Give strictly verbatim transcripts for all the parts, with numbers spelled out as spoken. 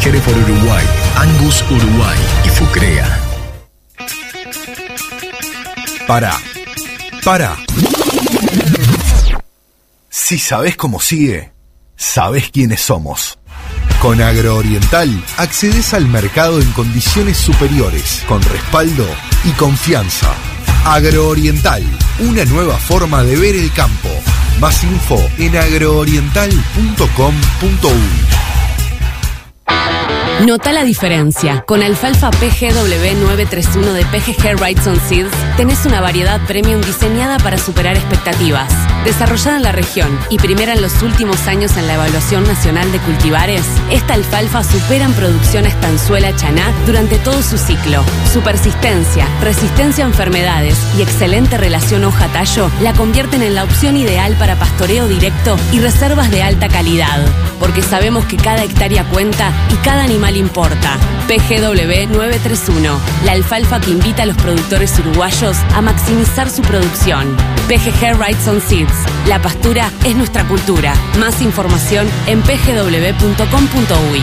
Hereford Uruguay, Angus Uruguay y Fucrea. Pará, pará. Si sabés cómo sigue, sabés quiénes somos. Con Agrooriental accedes al mercado en condiciones superiores, con respaldo y confianza. Agrooriental, una nueva forma de ver el campo. Más info en agrooriental punto com punto uy. Nota la diferencia. Con alfalfa P G W nueve tres uno de P G G Wrightson Seeds tenés una variedad premium diseñada para superar expectativas. Desarrollada en la región y primera en los últimos años en la evaluación nacional de cultivares, esta alfalfa supera en producción a estanzuela chaná durante todo su ciclo. Su persistencia, resistencia a enfermedades y excelente relación hoja-tallo la convierten en la opción ideal para pastoreo directo y reservas de alta calidad. Porque sabemos que cada hectárea cuenta y cada animal importa. P G W nueve tres uno, la alfalfa que invita a los productores uruguayos a maximizar su producción. P G G Wrightson Seeds, la pastura es nuestra cultura. Más información en p g w punto com punto uy.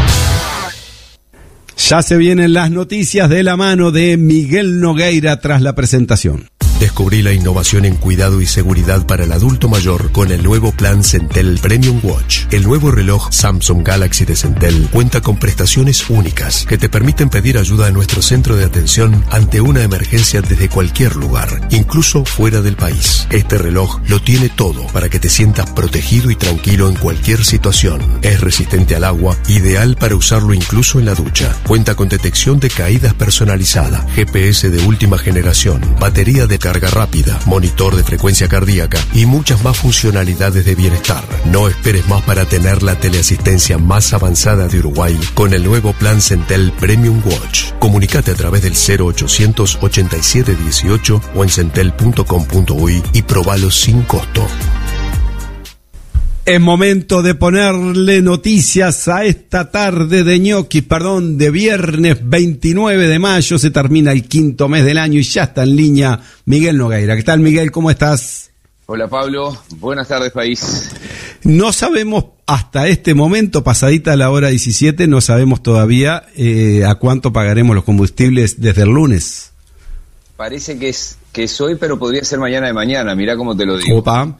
Ya se vienen las noticias de la mano de Miguel Nogueira tras la presentación. Descubrí la innovación en cuidado y seguridad para el adulto mayor con el nuevo plan Centel Premium Watch. El nuevo reloj Samsung Galaxy de Centel cuenta con prestaciones únicas que te permiten pedir ayuda a nuestro centro de atención ante una emergencia desde cualquier lugar, incluso fuera del país. Este reloj lo tiene todo para que te sientas protegido y tranquilo en cualquier situación. Es resistente al agua, ideal para usarlo incluso en la ducha. Cuenta con detección de caídas personalizada, G P S de última generación, batería de carga rápida, monitor de frecuencia cardíaca y muchas más funcionalidades de bienestar. No esperes más para tener la teleasistencia más avanzada de Uruguay con el nuevo plan Centel Premium Watch. Comunicate a través del cero ochocientos ochenta y siete dieciocho o en centel punto com punto uy y probalo sin costo. Es momento de ponerle noticias a esta tarde de ñoquis, perdón, de viernes veintinueve de mayo. Se termina el quinto mes del año y ya está en línea Miguel Nogueira. ¿Qué tal, Miguel? ¿Cómo estás? Hola, Pablo. Buenas tardes, país. No sabemos hasta este momento, pasadita la hora diecisiete, no sabemos todavía eh, a cuánto pagaremos los combustibles desde el lunes. Parece que es, que es hoy, pero podría ser mañana de mañana. Mirá cómo te lo digo. Opa.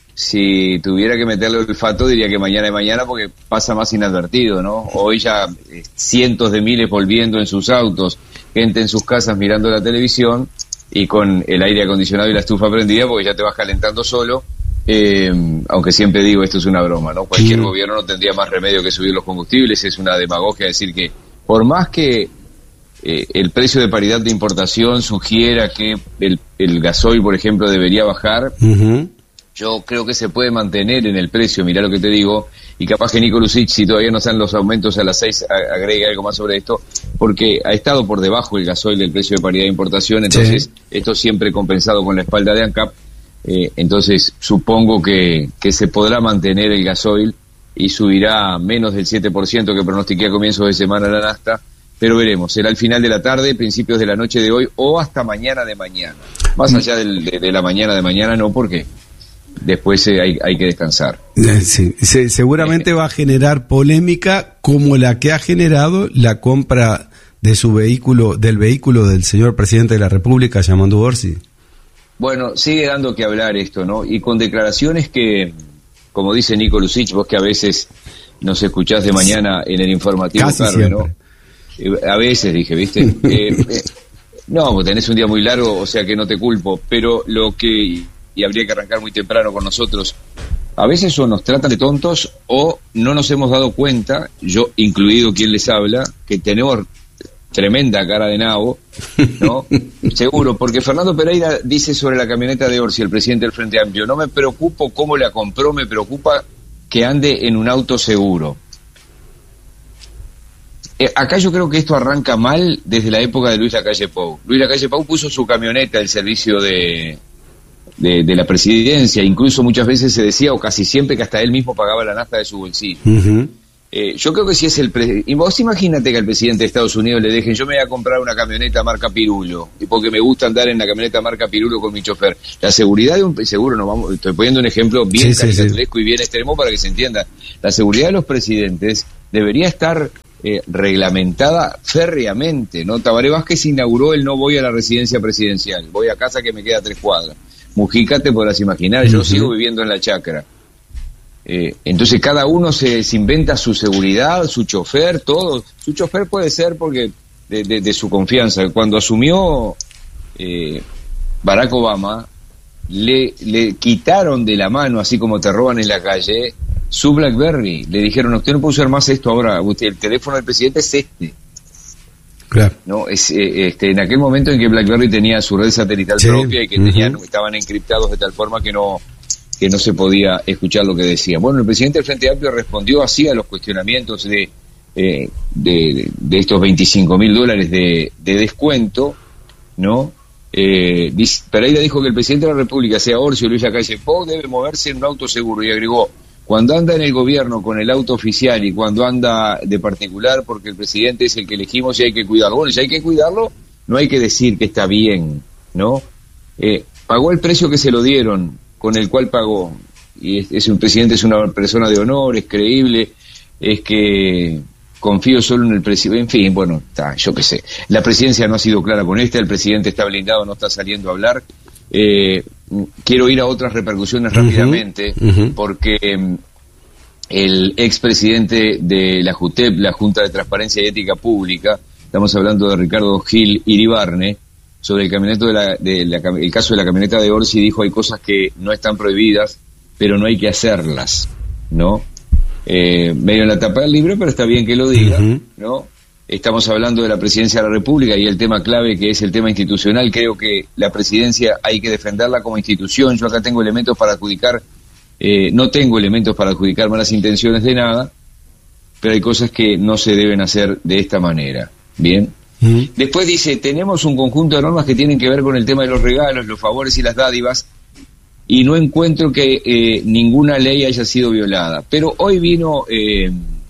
Si tuviera que meterle el olfato, diría que mañana de mañana porque pasa más inadvertido, ¿no? Hoy ya eh, cientos de miles volviendo en sus autos, gente en sus casas mirando la televisión y con el aire acondicionado y la estufa prendida porque ya te vas calentando solo, eh, aunque siempre digo, esto es una broma, ¿no? Cualquier mm. gobierno no tendría más remedio que subir los combustibles, es una demagogia decir que por más que eh, el precio de paridad de importación sugiera que el, el gasoil, por ejemplo, debería bajar, uh-huh. Yo creo que se puede mantener en el precio, mirá lo que te digo, y capaz que Nico Lucic, si todavía no están los aumentos a las seis, agregue algo más sobre esto, porque ha estado por debajo el gasoil del precio de paridad de importación, entonces sí. Esto siempre compensado con la espalda de ANCAP, eh, entonces supongo que, que se podrá mantener el gasoil y subirá menos del siete por ciento que pronostiqué a comienzos de semana la nafta, pero veremos, será el final de la tarde, principios de la noche de hoy o hasta mañana de mañana, más allá del, de, de la mañana de mañana no, porque después eh, hay, hay que descansar. Sí, se, seguramente va a generar polémica como la que ha generado la compra de su vehículo, del vehículo del señor presidente de la República, Yamandu Orsi. Bueno, sigue dando que hablar esto, ¿no? Y con declaraciones que, como dice Nico Lucic, vos que a veces nos escuchás de mañana en el informativo, casi Carmen, ¿no? Eh, a veces dije, ¿viste? eh, eh, no, vos tenés un día muy largo, o sea que no te culpo, pero lo que... y habría que arrancar muy temprano con nosotros. A veces o nos tratan de tontos o no nos hemos dado cuenta, yo incluido quien les habla, que tenemos tremenda cara de nabo, ¿no? Seguro, porque Fernando Pereira dice sobre la camioneta de Orsi, el presidente del Frente Amplio, no me preocupo cómo la compró, me preocupa que ande en un auto seguro. Eh, acá yo creo que esto arranca mal desde la época de Luis Lacalle Pou. Luis Lacalle Pou puso su camioneta al servicio de... De, de la presidencia, incluso muchas veces se decía, o casi siempre, que hasta él mismo pagaba la nafta de su bolsillo. Uh-huh. Eh, yo creo que si es el... Pre- y vos imagínate que al presidente de Estados Unidos le dejen, yo me voy a comprar una camioneta marca Pirulo, y porque me gusta andar en la camioneta marca Pirulo con mi chofer. La seguridad de un... Seguro, no vamos, estoy poniendo un ejemplo bien sí, caricaturesco sí, sí. y bien extremo para que se entienda. La seguridad de los presidentes debería estar eh, reglamentada férreamente, ¿no? Tabaré Vázquez inauguró el no voy a la residencia presidencial, voy a casa que me queda a tres cuadras. Mujica, te podrás imaginar, yo uh-huh. sigo viviendo en la chacra. Eh, entonces cada uno se, se inventa su seguridad, su chofer, todo. Su chofer puede ser porque de, de, de su confianza. Cuando asumió eh, Barack Obama, le, le quitaron de la mano, así como te roban en la calle, su BlackBerry. Le dijeron, usted no puede usar más esto ahora, usted, el teléfono del presidente es este. Claro. No, es, eh, este, en aquel momento en que BlackBerry tenía su red satelital sí. propia y que uh-huh. tenían, estaban encriptados de tal forma que no que no se podía escuchar lo que decía. Bueno, el presidente del Frente Amplio respondió así a los cuestionamientos de eh, de, de estos veinticinco mil dólares de, de descuento, ¿no? Eh, dice, Pereira dijo que el presidente de la República, sea Orsi o Luis Lacalle Pou, debe moverse en un auto seguro y agregó, cuando anda en el gobierno con el auto oficial y cuando anda de particular, porque el presidente es el que elegimos y hay que cuidarlo. Bueno, si hay que cuidarlo, no hay que decir que está bien, ¿no? Eh, pagó el precio que se lo dieron, con el cual pagó. Y es, es un presidente, es una persona de honor, es creíble, es que confío solo en el presidente. En fin, bueno, está, yo qué sé. La presidencia no ha sido clara con esta, el presidente está blindado, no está saliendo a hablar. Eh, quiero ir a otras repercusiones uh-huh, rápidamente, uh-huh. porque eh, el expresidente de la JUTEP, la Junta de Transparencia y Ética Pública, estamos hablando de Ricardo Gil Iribarne, sobre el camioneto de la, de la, el caso de la camioneta de Orsi, dijo hay cosas que no están prohibidas, pero no hay que hacerlas, ¿no? Eh, medio en la tapa del libro, pero está bien que lo diga, uh-huh. ¿no? Estamos hablando de la presidencia de la República y el tema clave que es el tema institucional. Creo que la presidencia hay que defenderla como institución. Yo acá tengo elementos para adjudicar, eh, no tengo elementos para adjudicar malas intenciones de nada, pero hay cosas que no se deben hacer de esta manera. Bien. Uh-huh. Después dice, tenemos un conjunto de normas que tienen que ver con el tema de los regalos, los favores y las dádivas, y no encuentro que eh, ninguna ley haya sido violada. Pero hoy vino... Eh,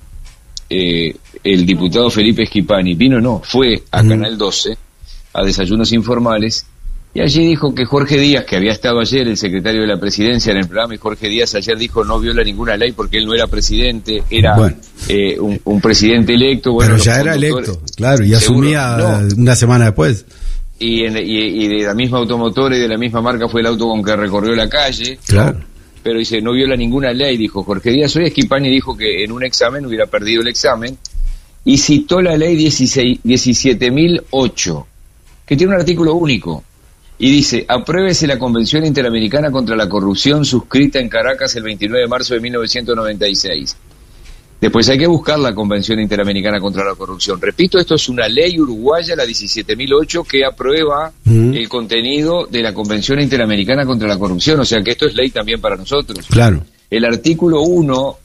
Eh, el diputado Felipe Schipani, vino no, fue a uh-huh. Canal doce, a Desayunos Informales, y allí dijo que Jorge Díaz, que había estado ayer el secretario de la presidencia en el programa, y Jorge Díaz ayer dijo no viola ninguna ley porque él no era presidente, era bueno. eh, un, un presidente electo. Bueno, pero ya era electo, claro, y asumía no. una semana después. Y, en, y, y de la misma automotora y de la misma marca fue el auto con que recorrió la calle. Claro. ¿no? Pero dice, no viola ninguna ley, dijo Jorge Díaz. Hoy Schipani dijo que en un examen hubiera perdido el examen y citó la ley diecisiete mil ocho, que tiene un artículo único, y dice, apruébese la Convención Interamericana contra la Corrupción suscrita en Caracas el veintinueve de marzo de mil novecientos noventa y seis. Después hay que buscar la Convención Interamericana contra la Corrupción. Repito, esto es una ley uruguaya, la diecisiete mil ocho, que aprueba mm. el contenido de la Convención Interamericana contra la Corrupción. O sea que esto es ley también para nosotros. Claro. El artículo uno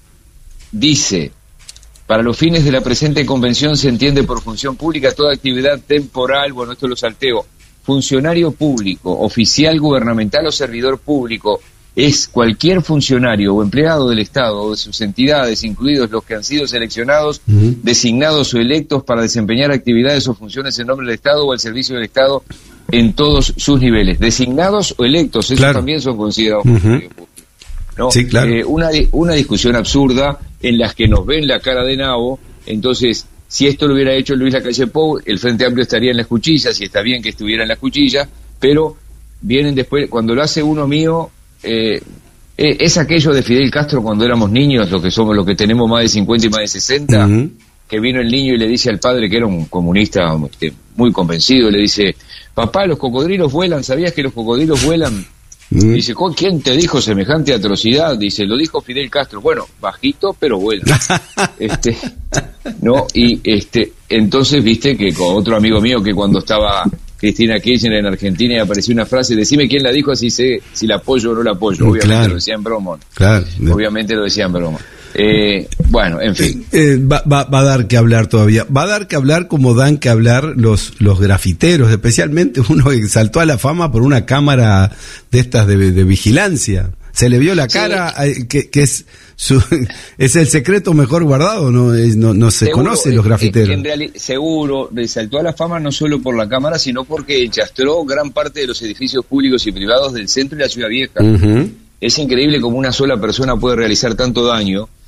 dice, para los fines de la presente convención se entiende por función pública toda actividad temporal, bueno, esto lo salteo, funcionario público, oficial gubernamental o servidor público, es cualquier funcionario o empleado del Estado o de sus entidades, incluidos los que han sido seleccionados, uh-huh. designados o electos para desempeñar actividades o funciones en nombre del Estado o al servicio del Estado en todos sus niveles. Designados o electos, esos claro. también son considerados uh-huh. funcionarios públicos. ¿No? Sí, claro. Eh, una, una discusión absurda en las que nos ven la cara de nabo. Entonces, si esto lo hubiera hecho Luis Lacalle Pou, el Frente Amplio estaría en las cuchillas, y está bien que estuviera en las cuchillas, pero vienen después, cuando lo hace uno mío, Eh, eh, es aquello de Fidel Castro cuando éramos niños, los que somos, los que tenemos más de cincuenta y más de sesenta, uh-huh. que vino el niño y le dice al padre, que era un comunista este, muy convencido, le dice, papá, los cocodrilos vuelan, ¿sabías que los cocodrilos vuelan? Uh-huh. Dice, ¿quién te dijo semejante atrocidad? Dice, lo dijo Fidel Castro. Bueno, bajito, pero vuela. este, no, y este, entonces viste que con otro amigo mío que cuando estaba Cristina Kirchner en Argentina y apareció una frase, decime quién la dijo, así sé si la apoyo o no la apoyo. Obviamente claro. lo decía en broma. Claro. Obviamente lo decía en broma. Eh, bueno, en fin. Eh, eh, va, va, va a dar que hablar todavía. Va a dar que hablar como dan que hablar los, los grafiteros, especialmente uno que saltó a la fama por una cámara de estas de, de vigilancia. Se le vio la cara, sí. que, que es su, es el secreto mejor guardado, no es, no, no se seguro, conoce los grafiteros. En realidad, seguro, saltó a la fama no solo por la cámara, sino porque enchastró gran parte de los edificios públicos y privados del centro y la Ciudad Vieja. Uh-huh. Es increíble cómo una sola persona puede realizar tanto daño.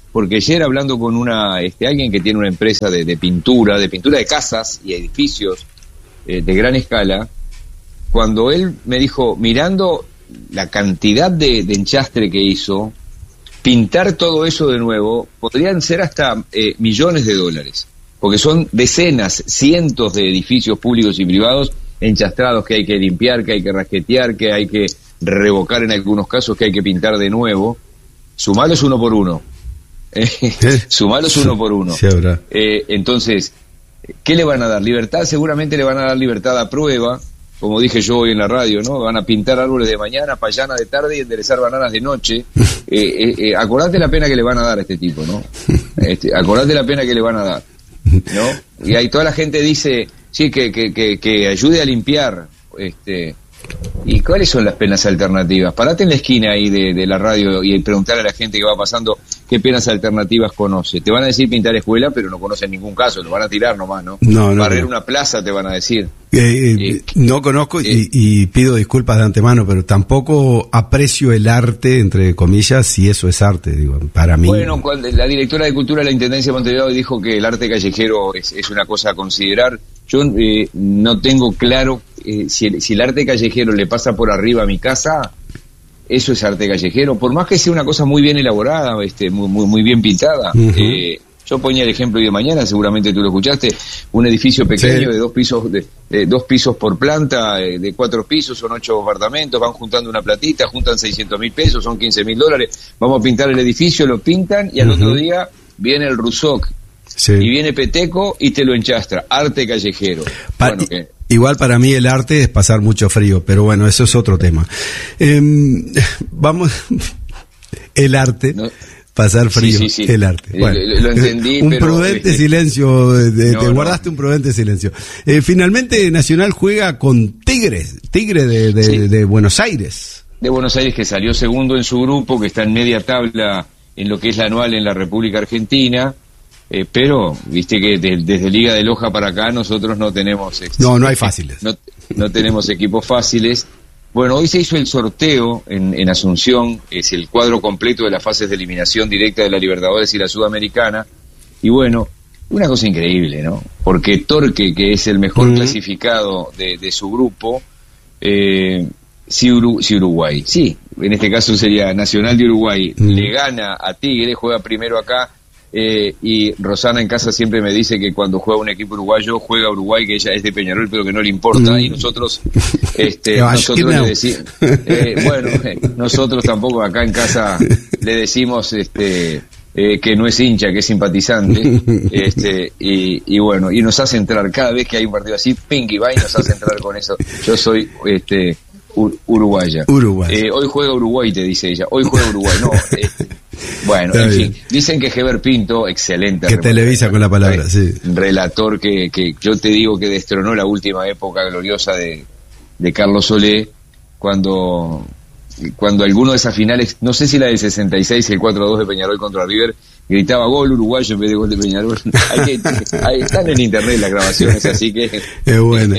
porque ayer hablando con una este alguien que tiene una empresa de, de pintura, de pintura de casas y edificios eh, de gran escala, cuando él me dijo, mirando la cantidad de, de enchastre que hizo, pintar todo eso de nuevo podrían ser hasta eh, millones de dólares, porque son decenas, cientos de edificios públicos y privados enchastrados que hay que limpiar, que hay que rasquetear, que hay que revocar en algunos casos, que hay que pintar de nuevo. Sumalos uno por uno. Eh, sumalos uno por uno. Sí, eh, entonces, ¿qué le van a dar? Libertad, seguramente le van a dar libertad a prueba, como dije yo hoy en la radio, ¿no? Van a pintar árboles de mañana, payana de tarde y enderezar bananas de noche. Eh, eh, eh, acordate la pena que le van a dar a este tipo, ¿no? Este, acordate la pena que le van a dar, ¿no? Y ahí toda la gente dice, sí, que, que, que, que ayude a limpiar, este... ¿Y cuáles son las penas alternativas? Parate en la esquina ahí de, de la radio y preguntarle a la gente que va pasando qué penas alternativas conoce. Te van a decir pintar escuela, pero no conocen ningún caso, lo van a tirar nomás, ¿no? No, no, Barrer no. una plaza te van a decir. Eh, eh, Eh, no conozco eh, y, y pido disculpas de antemano, pero tampoco aprecio el arte, entre comillas, si eso es arte, digo, para mí. Bueno, cuando la directora de Cultura de la Intendencia de Montevideo dijo que el arte callejero es, es una cosa a considerar. Yo eh, no tengo claro eh, si, el, si el arte callejero le pasa por arriba a mi casa, eso es arte callejero, por más que sea una cosa muy bien elaborada, este, muy, muy, muy bien pintada. Uh-huh. eh, yo ponía el ejemplo hoy de mañana, seguramente tú lo escuchaste, un edificio pequeño Sí. de dos pisos, de, de dos pisos por planta, eh, de cuatro pisos, son ocho apartamentos, van juntando una platita, juntan seiscientos mil pesos, son quince mil dólares, vamos a pintar el edificio, lo pintan y al Uh-huh. otro día viene el Rusoc. Sí. Y viene Peteco y te lo enchastra. Arte callejero. Pa- Bueno, que- Igual para mí el arte es pasar mucho frío, pero bueno, eso es otro tema. Eh, vamos, el arte, No. pasar frío, Sí, sí, sí. el arte. Eh, Bueno, lo- lo entendí, un pero, prudente este, silencio, de- no, te no. guardaste un prudente silencio. Eh, finalmente Nacional juega con Tigres, Tigre de, de, Sí. de Buenos Aires. de Buenos Aires, que salió segundo en su grupo, que está en media tabla en lo que es la anual en la República Argentina. Eh, pero, viste que de- desde Liga de Loja para acá nosotros no tenemos... ex- No, no hay fáciles. No, no tenemos equipos fáciles. Bueno, hoy se hizo el sorteo en, en Asunción, es el cuadro completo de las fases de eliminación directa de la Libertadores y la Sudamericana. Y bueno, una cosa increíble, ¿no? Porque Torque, que es el mejor Ujú. clasificado de, de su grupo, eh, si, Uru- si Uruguay, sí, en este caso sería Nacional de Uruguay, Ujú. le gana a Tigre, juega primero acá. Eh, y Rosana en casa siempre me dice que cuando juega un equipo uruguayo, juega Uruguay, que ella es de Peñarol, pero que no le importa, Mm. y nosotros este, Que vaya, nosotros que le no. decimos, eh, bueno, eh, nosotros tampoco acá en casa le decimos este eh, que no es hincha, que es simpatizante, este y, y bueno, y nos hace entrar, cada vez que hay un partido así, Pinky va y nos hace entrar con eso. Yo soy este ur- uruguaya. Uruguay. Eh, hoy juega Uruguay, te dice ella, hoy juega Uruguay, no, eh, bueno, Está en bien. fin, dicen que Heber Pinto, excelente. Que relator, televisa con la palabra, sí. Relator que, que yo te digo que destronó la última época gloriosa de, de Carlos Solé, cuando, cuando alguno de esas finales, no sé si la del sesenta y seis, el cuatro a dos de Peñarol contra River, gritaba gol uruguayo en vez de gol de Peñarol. Hay que, ahí están en internet las grabaciones, así que... Es bueno.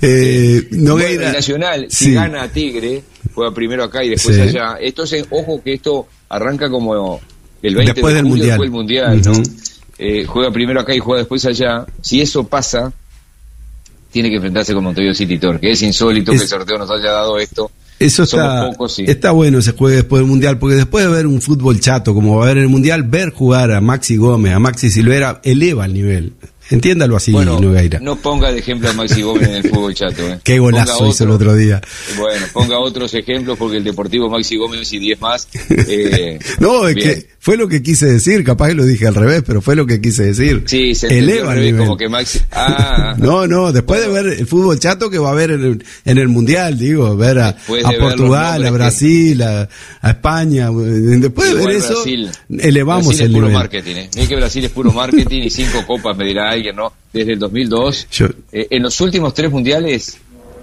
Eh, Nogueira, Bueno, el Nacional, si sí. gana a Tigre, juega primero acá y después Sí. allá. Esto es, ojo que esto arranca como el veinte Después de del julio, Mundial. después del Mundial, Ujú. ¿no? Eh, juega primero acá y juega después allá. Si eso pasa, tiene que enfrentarse con Montevideo City Torque. Es insólito Es- que el sorteo nos haya dado esto. Eso Somos está, pocos, sí. está bueno ese juegue después del Mundial, porque después de ver un fútbol chato como va a haber en el Mundial, ver jugar a Maxi Gómez, a Maxi Silvera, eleva el nivel. Entiéndalo así, Bueno, Nogueira. no ponga de ejemplo a Maxi Gómez en el fútbol chato. ¿eh? Qué golazo Ponga hizo el otro- otro día. Bueno, ponga otros ejemplos porque el Deportivo Maxi Gómez y diez más. Eh, No, es bien. que fue lo que quise decir, capaz que lo dije al revés, pero fue lo que quise decir. Sí, se entendió eleva al el revés, nivel. como que Maxi... Ah, No, no, después de ver el fútbol chato que va a haber en el, en el Mundial, digo, ver a, Después a de ver los Portugal, a nombres Brasil, a, a España, después de Igual ver eso, Brasil- elevamos Brasil el es puro nivel. marketing, ¿eh? Mira que Brasil es puro marketing y cinco copas, me dirá alguien, ¿no? Desde el dos mil dos. Yo- Eh, en los últimos tres mundiales,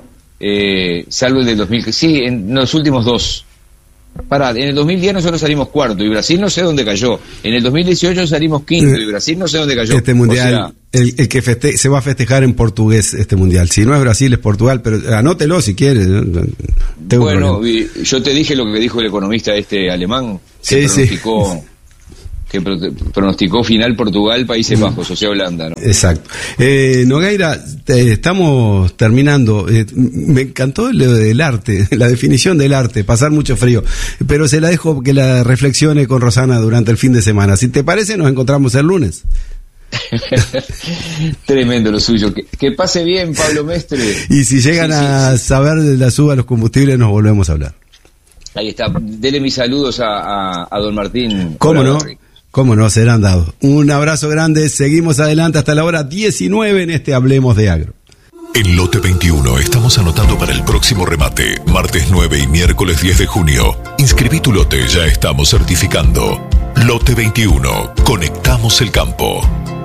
eh, salvo el del dos mil, sí, en los últimos dos. Pará, en el dos mil diez nosotros salimos cuarto y Brasil no sé dónde cayó. En el dos mil dieciocho salimos quinto y Brasil no sé dónde cayó. Este O mundial, sea, el, el que feste- se va a festejar en portugués este mundial. Si no es Brasil, es Portugal, pero anótelo si quieres. ¿no? No tengo bueno, problema. y yo te dije lo que dijo el economista este alemán, que Sí, sí. pronosticó que pronosticó final Portugal, Países Bajos, o sea, Holanda, ¿no? Exacto. Eh, Nogueira, te, estamos terminando. Eh, me encantó lo del arte, la definición del arte, pasar mucho frío, pero se la dejo que la reflexione con Rosana durante el fin de semana. Si te parece, nos encontramos el lunes. Tremendo lo suyo. Que, que pase bien, Pablo Mestre. Y si llegan sí, a sí, sí. saber de la suba de los combustibles, nos volvemos a hablar. Ahí está. Dele mis saludos a, a, a don Martín. ¿Cómo no? ¿Cómo no? Serán dados. Un abrazo grande. Seguimos adelante hasta la hora diecinueve en este Hablemos de Agro. En Lote veintiuno estamos anotando para el próximo remate, martes nueve y miércoles diez de junio. Inscribí tu lote, ya estamos certificando. Lote veintiuno. Conectamos el campo.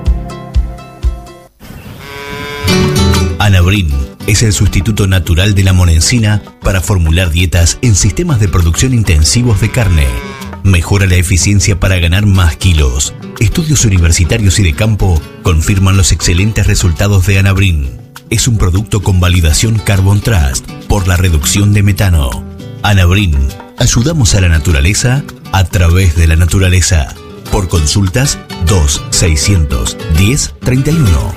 Anabrin es el sustituto natural de la monensina para formular dietas en sistemas de producción intensivos de carne. Mejora la eficiencia para ganar más kilos. Estudios universitarios y de campo confirman los excelentes resultados de Anabrin. Es un producto con validación Carbon Trust por la reducción de metano. Anabrin. Ayudamos a la naturaleza a través de la naturaleza. Por consultas dos seiscientos diez treinta y uno.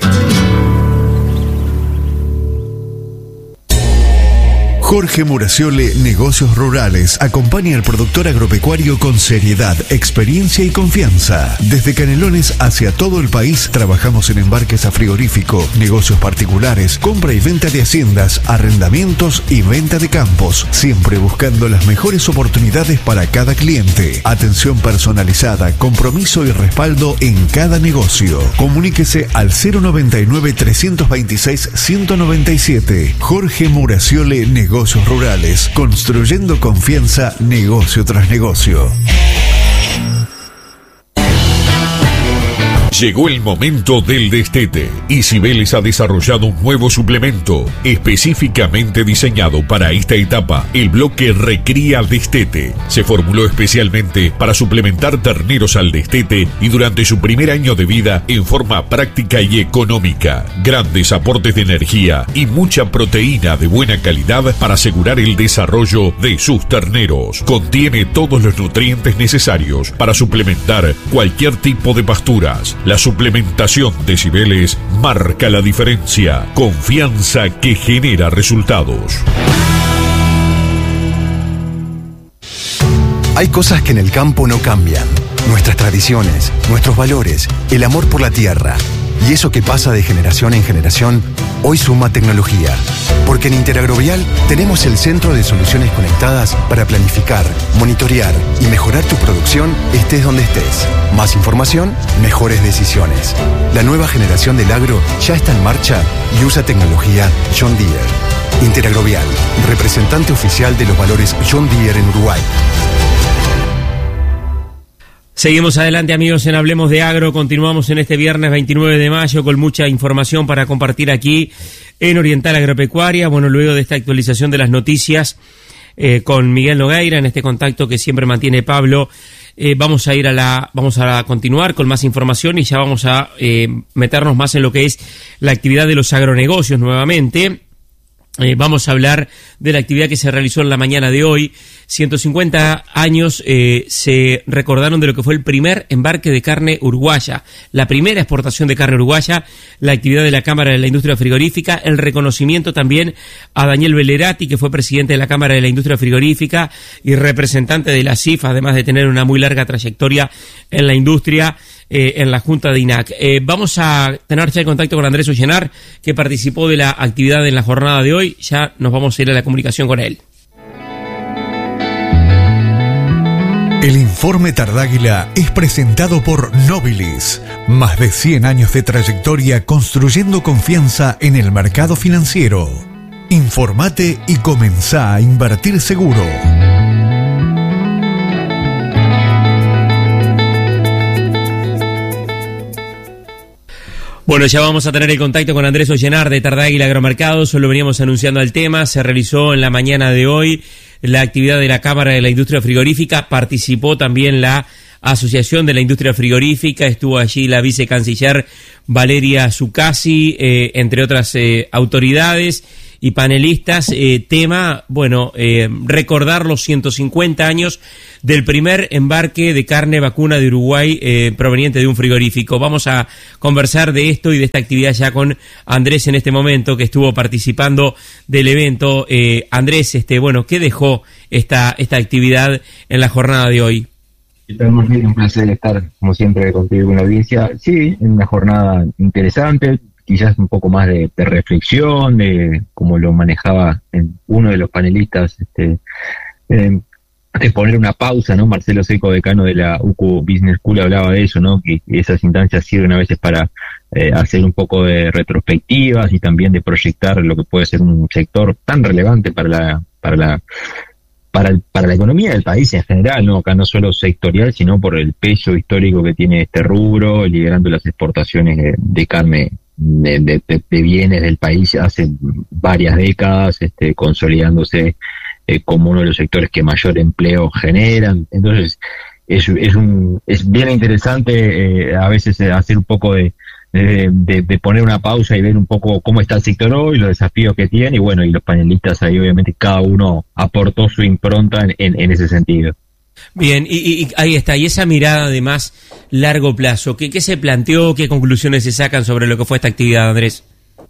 Jorge Muraciole, Negocios Rurales, acompaña al productor agropecuario con seriedad, experiencia y confianza. Desde Canelones hacia todo el país trabajamos en embarques a frigorífico, negocios particulares, compra y venta de haciendas, arrendamientos y venta de campos, siempre buscando las mejores oportunidades para cada cliente. Atención personalizada, compromiso y respaldo en cada negocio. Comuníquese al cero noventa y nueve, trescientos veintiséis, ciento noventa y siete. Jorge Muraciole, Negocios Rurales, construyendo confianza negocio tras negocio. Llegó el momento del destete y Cibeles ha desarrollado un nuevo suplemento específicamente diseñado para esta etapa, el bloque Recría Destete. Se formuló especialmente para suplementar terneros al destete y durante su primer año de vida en forma práctica y económica. Grandes aportes de energía y mucha proteína de buena calidad para asegurar el desarrollo de sus terneros. Contiene todos los nutrientes necesarios para suplementar cualquier tipo de pasturas. La suplementación de Cibeles marca la diferencia. Confianza que genera resultados. Hay cosas que en el campo no cambian. Nuestras tradiciones, nuestros valores, el amor por la tierra. Y eso que pasa de generación en generación, hoy suma tecnología. Porque en Interagrovial tenemos el centro de soluciones conectadas para planificar, monitorear y mejorar tu producción estés donde estés. Más información, mejores decisiones. La nueva generación del agro ya está en marcha y usa tecnología John Deere. Interagrovial, representante oficial de los valores John Deere en Uruguay. Seguimos adelante, amigos, en Hablemos de Agro. Continuamos en este viernes veintinueve de mayo con mucha información para compartir aquí en Oriental Agropecuaria. Bueno, luego de esta actualización de las noticias eh, con Miguel Nogueira, en este contacto que siempre mantiene Pablo, eh, vamos a ir a la, vamos a continuar con más información y ya vamos a eh, meternos más en lo que es la actividad de los agronegocios nuevamente. Eh, vamos a hablar de la actividad que se realizó en la mañana de hoy. ciento cincuenta años eh, se recordaron de lo que fue el primer embarque de carne uruguaya, la primera exportación de carne uruguaya, la actividad de la Cámara de la Industria Frigorífica, el reconocimiento también a Daniel Velerati, que fue presidente de la Cámara de la Industria Frigorífica y representante de la C I F, además de tener una muy larga trayectoria en la industria. Eh, en la Junta de I N A C. Eh, vamos a tener ya el contacto con Andrés Ollenar, que participó de la actividad en la jornada de hoy. Ya nos vamos a ir a la comunicación con él. El informe Tardáguila es presentado por Nobilis. Más de cien años de trayectoria construyendo confianza en el mercado financiero. Informate y comenzá a invertir seguro. Bueno, ya vamos a tener el contacto con Andrés Ollenar de Tardáguila Agromercados. Solo veníamos anunciando el tema. Se realizó en la mañana de hoy la actividad de la Cámara de la Industria Frigorífica. Participó también la Asociación de la Industria Frigorífica. Estuvo allí la vicecanciller Valeria Zuccasi, eh, entre otras eh, autoridades. y panelistas. Eh, tema, bueno, eh, recordar los ciento cincuenta años del primer embarque de carne vacuna de Uruguay eh, proveniente de un frigorífico. Vamos a conversar de esto y de esta actividad ya con Andrés en este momento, que estuvo participando del evento. Eh, Andrés, este, bueno, ¿qué dejó esta, esta actividad en la jornada de hoy? ¿Qué tal, Martín? Un placer estar, como siempre, contigo en la audiencia. Sí, en una jornada interesante, quizás un poco más de, de reflexión, de cómo lo manejaba en uno de los panelistas, este, eh, de poner una pausa, ¿no? Marcelo Seco, decano de la U C U Business School, hablaba de eso, ¿no? Que esas instancias sirven a veces para eh, hacer un poco de retrospectivas y también de proyectar lo que puede ser un sector tan relevante para la, para la, para el, para la economía del país en general, ¿no? Acá no solo sectorial, sino por el peso histórico que tiene este rubro, liderando las exportaciones de, de carne de, de, de, de bienes del país hace varias décadas, este, consolidándose Eh, como uno de los sectores que mayor empleo generan. Entonces es, es un es bien interesante eh, a veces eh, hacer un poco de, de, de, de poner una pausa y ver un poco cómo está el sector hoy, los desafíos que tiene, y bueno, y los panelistas ahí obviamente cada uno aportó su impronta en, en, en ese sentido. Bien, y, y, y ahí está, y esa mirada de más largo plazo, ¿qué, qué se planteó, qué conclusiones se sacan sobre lo que fue esta actividad, Andrés?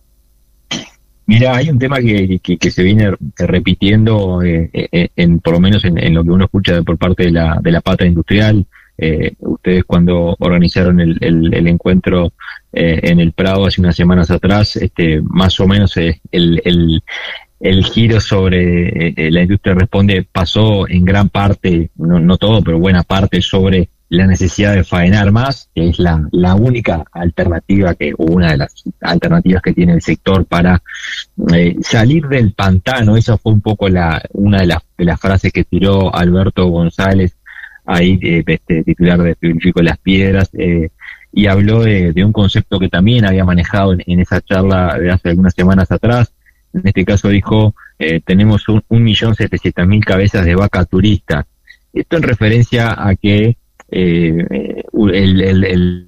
Mira, hay un tema que, que, que se viene repitiendo, eh, eh, en, por lo menos en, en lo que uno escucha por parte de la, de la pata industrial. Eh, ustedes cuando organizaron el, el, el encuentro eh, en el Prado hace unas semanas atrás, este, más o menos eh, el, el, el giro sobre eh, la industria responde pasó en gran parte, no, no todo, pero buena parte sobre la necesidad de faenar más, que es la, la única alternativa que, o una de las alternativas que tiene el sector para eh, salir del pantano. Esa fue un poco la, una de las, de las frases que tiró Alberto González, ahí, eh, este, titular de Frigorífico Las Piedras, eh, y habló de, de un concepto que también había manejado en, en esa charla de hace algunas semanas atrás. En este caso dijo, eh, tenemos un, un millón setecientas mil cabezas de vaca turista. Esto en referencia a que Eh, el, el, el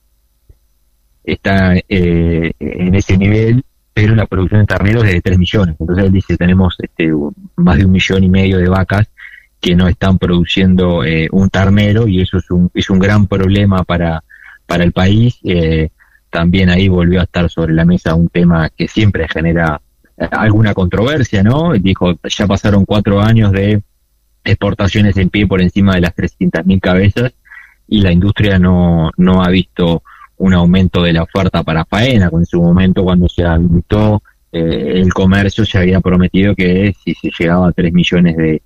está eh, en ese nivel, pero la producción de terneros es de tres millones. Entonces él dice, tenemos este, más de un millón y medio de vacas que no están produciendo eh, un ternero, y eso es un, es un gran problema para, para el país. Eh, también ahí volvió a estar sobre la mesa un tema que siempre genera alguna controversia, ¿no? Dijo, ya pasaron cuatro años de exportaciones en pie por encima de las trescientas mil cabezas, y la industria no, no ha visto un aumento de la oferta para faena. En su momento, cuando se habilitó eh, el comercio, se había prometido que si se llegaba a tres millones de,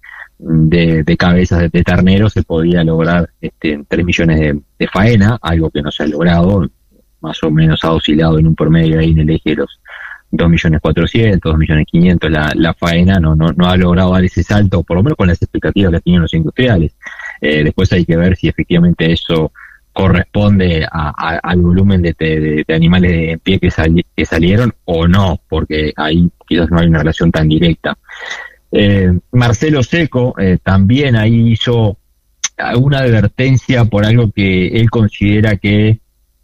de, de cabezas de, de ternero, se podía lograr este, tres millones de, de faena, algo que no se ha logrado, más o menos ha oscilado en un promedio ahí en el eje de los dos millones cuatrocientos, dos millones quinientos, la, la faena no, no, no ha logrado dar ese salto, por lo menos con las expectativas que tenían los industriales. Eh, después hay que ver si efectivamente eso corresponde a, a, al volumen de, de, de animales en pie que, sali, que salieron o no, porque ahí quizás no hay una relación tan directa. Eh, Marcelo Seco eh, también ahí hizo alguna advertencia por algo que él considera que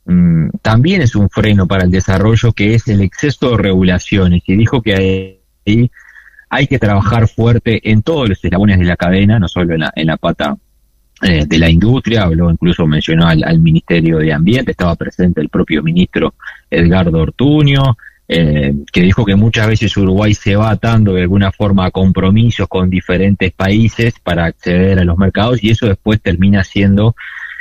también es un freno para el desarrollo, que es el exceso de regulaciones, y dijo que ahí hay que trabajar fuerte en todos los eslabones de la cadena, no solo en la, en la pata eh, de la industria. Habló, incluso mencionó al, al Ministerio de Ambiente, estaba presente el propio ministro Edgardo Ortuño, eh, que dijo que muchas veces Uruguay se va atando de alguna forma a compromisos con diferentes países para acceder a los mercados, y eso después termina siendo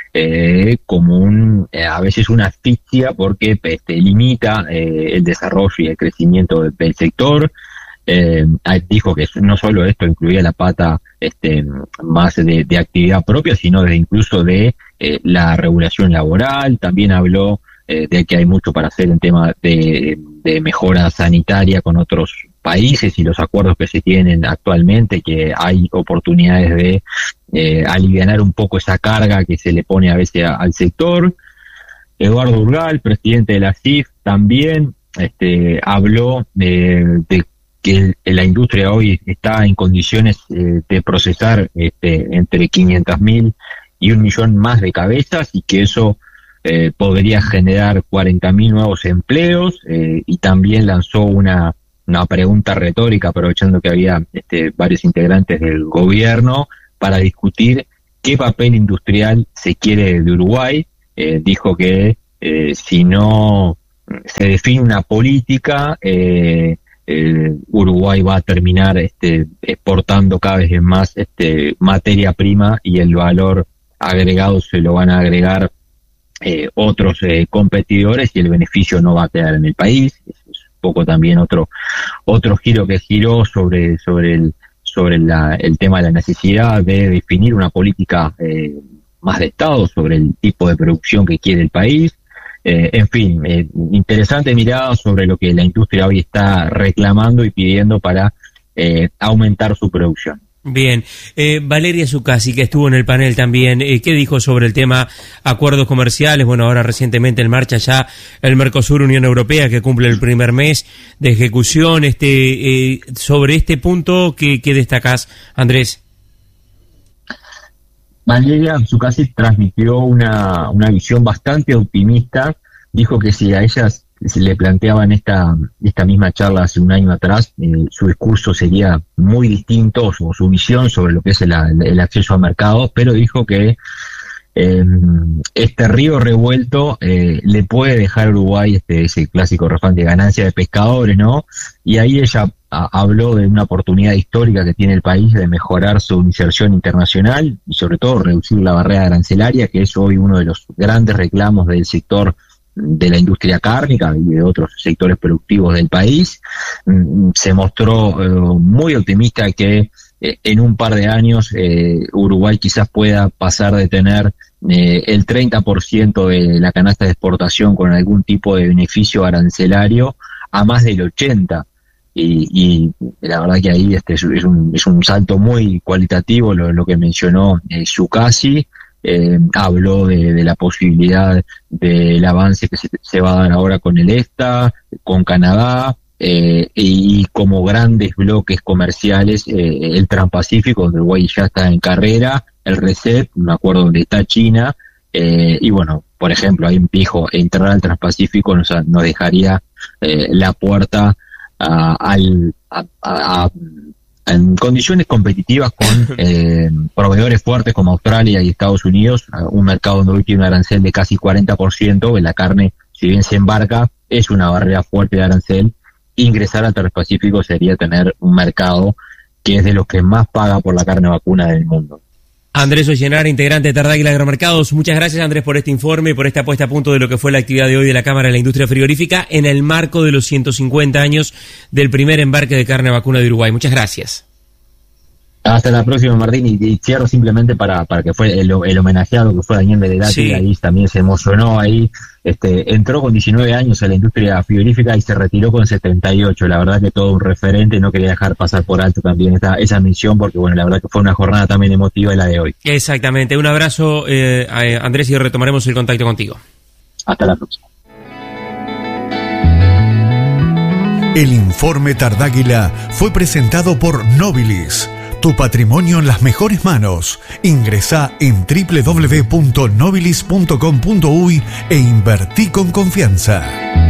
Eh, como un, eh, a veces una asfixia, porque este, limita eh, el desarrollo y el crecimiento de, del sector. Eh, dijo que no solo esto incluía la pata este, más de, de actividad propia, sino de incluso de eh, la regulación laboral. También habló eh, de que hay mucho para hacer en tema de, de mejora sanitaria con otros países y los acuerdos que se tienen actualmente, que hay oportunidades de eh, alivianar un poco esa carga que se le pone a veces a, al sector. Eduardo Urgal, presidente de la C I F, también este, habló de, de que la industria hoy está en condiciones eh, de procesar este, entre quinientas mil y un millón más de cabezas, y que eso eh, podría generar cuarenta mil nuevos empleos, eh, y también lanzó una una pregunta retórica, aprovechando que había este, varios integrantes del gobierno, para discutir qué papel industrial se quiere de Uruguay. Eh, dijo que eh, si no se define una política, eh, eh, Uruguay va a terminar este, exportando cada vez más este, materia prima, y el valor agregado se lo van a agregar eh, otros eh, competidores, y el beneficio no va a quedar en el país. Es, es un poco también otro otro giro que giró sobre sobre el sobre la, el tema de la necesidad de definir una política eh, más de Estado sobre el tipo de producción que quiere el país. Eh, en fin, eh, interesante mirada sobre lo que la industria hoy está reclamando y pidiendo para eh, aumentar su producción. Bien, eh, Valeria Zuccasi, que estuvo en el panel también, eh, ¿qué dijo sobre el tema acuerdos comerciales? Bueno, ahora recientemente en marcha ya el Mercosur-Unión Europea, que cumple el primer mes de ejecución. Este, eh, sobre este punto, ¿qué, qué destacás, Andrés? Valeria Zuccasi transmitió una, una visión bastante optimista. Dijo que si a ellas se le planteaban esta esta misma charla hace un año atrás, eh, su discurso sería muy distinto, o su, su visión sobre lo que es el, el acceso a mercados, pero dijo que eh, este río revuelto eh, le puede dejar a Uruguay este, ese clásico refrán de ganancia de pescadores, ¿no? Y ahí ella a, habló de una oportunidad histórica que tiene el país de mejorar su inserción internacional y sobre todo reducir la barrera arancelaria, que es hoy uno de los grandes reclamos del sector de la industria cárnica y de otros sectores productivos del país. Se mostró eh, muy optimista que eh, en un par de años eh, Uruguay quizás pueda pasar de tener eh, el treinta por ciento de la canasta de exportación con algún tipo de beneficio arancelario a más del ochenta por ciento. Y, y la verdad que ahí este es, es, un, es un salto muy cualitativo lo, lo que mencionó eh, Zuccasi. Eh, habló de, de la posibilidad del avance que se, se va a dar ahora con el EFTA, con Canadá, eh, y como grandes bloques comerciales, eh, el Transpacífico, donde Uruguay ya está en carrera, el RCEP, un acuerdo donde está China, eh, y bueno, por ejemplo, ahí dijo, entrar al Transpacífico nos, nos dejaría eh, la puerta a, al, a, a, a en condiciones competitivas con eh, proveedores fuertes como Australia y Estados Unidos, un mercado donde hoy tiene un arancel de casi cuarenta por ciento, la carne, si bien se embarca, es una barrera fuerte de arancel. Ingresar al Transpacífico sería tener un mercado que es de los que más paga por la carne vacuna del mundo. Andrés Ollenara, integrante de Tardáguila Agromercados. Muchas gracias, Andrés, por este informe y por esta puesta a punto de lo que fue la actividad de hoy de la Cámara de la Industria Frigorífica en el marco de los ciento cincuenta años del primer embarque de carne vacuna de Uruguay. Muchas gracias. Hasta la próxima, Martín, y, y cierro simplemente para para que fue el, el homenajeado que fue Daniel Medelati, sí. Ahí también se emocionó, ahí este entró con diecinueve años a la industria frigorífica y se retiró con setenta y ocho, la verdad que todo un referente, no quería dejar pasar por alto también esa, esa mención, porque bueno, la verdad que fue una jornada también emotiva la de hoy. Exactamente, un abrazo eh, Andrés, y retomaremos el contacto contigo. Hasta la próxima. El informe Tardáguila fue presentado por Nobilis. Tu patrimonio en las mejores manos. Ingresá en doble u doble u doble u punto nobilis punto com punto uy e invertí con confianza.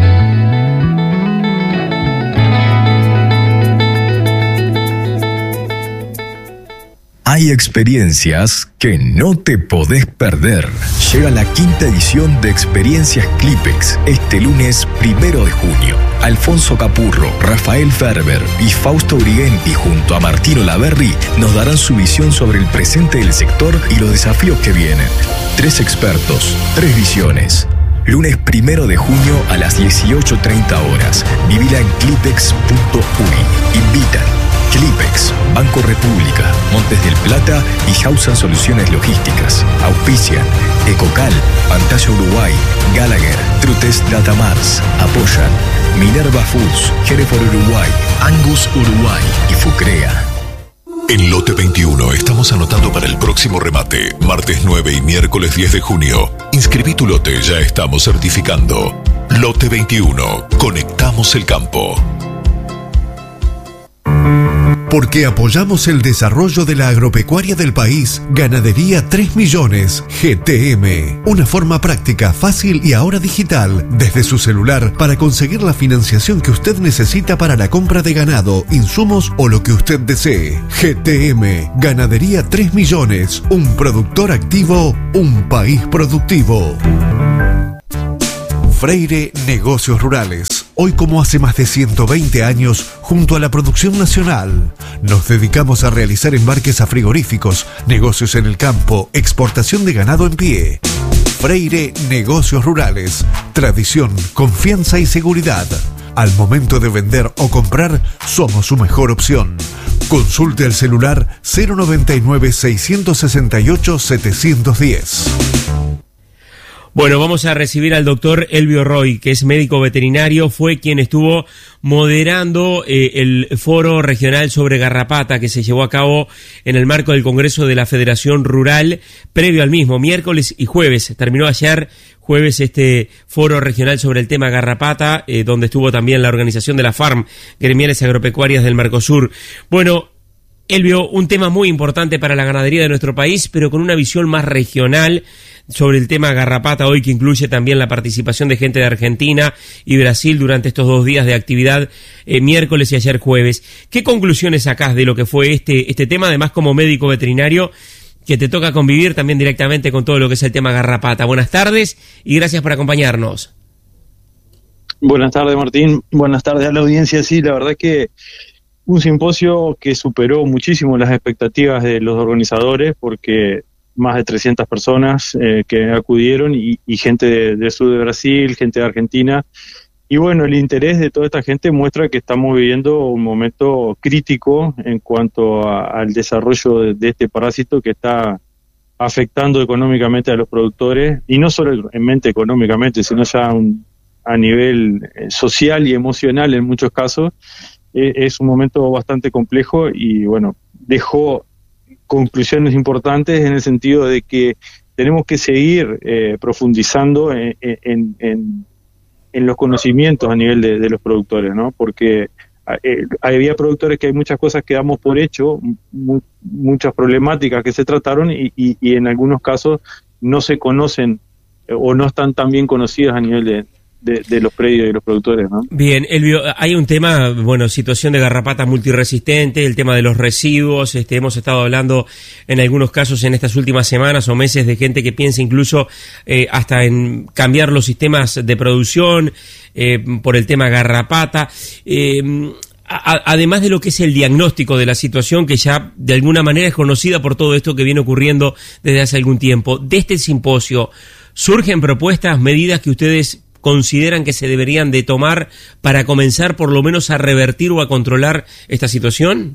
Hay experiencias que no te podés perder. Llega la quinta edición de Experiencias Clipex este lunes primero de junio. Alfonso Capurro, Rafael Ferber y Fausto Urigenti junto a Martino Laverri nos darán su visión sobre el presente del sector y los desafíos que vienen. Tres expertos, tres visiones. Lunes primero de junio a las dieciocho treinta horas. Vivila en clipex punto uy. Invitan Clipex, Banco República, Montes del Plata y Hausan Soluciones Logísticas. Auspician Ecocal, Pantalla Uruguay, Gallagher, Trutes Data Mars. Apoyan Minerva Foods, Hereford Uruguay, Angus Uruguay y Fucrea. En Lote veintiuno estamos anotando para el próximo remate, martes nueve y miércoles diez de junio. Inscribí tu lote, ya estamos certificando. Lote veintiuno, conectamos el campo. Porque apoyamos el desarrollo de la agropecuaria del país. Ganadería tres millones, G T M. Una forma práctica, fácil y ahora digital, desde su celular, para conseguir la financiación que usted necesita para la compra de ganado, insumos o lo que usted desee. G T M, Ganadería tres millones. Un productor activo, un país productivo. Freire Negocios Rurales. Hoy, como hace más de ciento veinte años, junto a la producción nacional, nos dedicamos a realizar embarques a frigoríficos, negocios en el campo, exportación de ganado en pie. Freire Negocios Rurales. Tradición, confianza y seguridad. Al momento de vender o comprar, somos su mejor opción. Consulte el celular cero noventa y nueve, seiscientos sesenta y ocho, setecientos diez. Bueno, vamos a recibir al doctor Elvio Roy, que es médico veterinario, fue quien estuvo moderando eh, el foro regional sobre garrapata que se llevó a cabo en el marco del Congreso de la Federación Rural, previo al mismo, miércoles y jueves. Terminó ayer, jueves, este foro regional sobre el tema garrapata, eh, donde estuvo también la organización de la FARM, Gremiales Agropecuarias del Mercosur. Bueno, Elvio, un tema muy importante para la ganadería de nuestro país, pero con una visión más regional sobre el tema garrapata hoy, que incluye también la participación de gente de Argentina y Brasil durante estos dos días de actividad, eh, miércoles y ayer jueves. ¿Qué conclusiones sacás de lo que fue este, este tema, además como médico veterinario, que te toca convivir también directamente con todo lo que es el tema garrapata? Buenas tardes y gracias por acompañarnos. Buenas tardes, Martín. Buenas tardes a la audiencia. Sí, la verdad es que un simposio que superó muchísimo las expectativas de los organizadores, porque más de trescientas personas eh, que acudieron y, y gente de, del sur de Brasil, gente de Argentina. Y bueno, el interés de toda esta gente muestra que estamos viviendo un momento crítico en cuanto a, al desarrollo de, de este parásito que está afectando económicamente a los productores, y no solamente económicamente, sino ya un, a nivel social y emocional en muchos casos. Eh, es un momento bastante complejo y bueno, dejó conclusiones importantes en el sentido de que tenemos que seguir eh, profundizando en, en, en, en los conocimientos a nivel de, de los productores, ¿no? Porque eh, había productores que hay muchas cosas que damos por hecho, mu muchas problemáticas que se trataron y, y, y en algunos casos no se conocen eh, o no están tan bien conocidas a nivel de De, de los predios y los productores, ¿no? Bien, Elvio, hay un tema, bueno, situación de garrapata multiresistente, el tema de los residuos, este, hemos estado hablando en algunos casos en estas últimas semanas o meses de gente que piensa incluso eh, hasta en cambiar los sistemas de producción eh, por el tema garrapata. Eh, a, además de lo que es el diagnóstico de la situación, que ya de alguna manera es conocida por todo esto que viene ocurriendo desde hace algún tiempo, de este simposio, ¿surgen propuestas, medidas que ustedes consideran que se deberían de tomar para comenzar por lo menos a revertir o a controlar esta situación?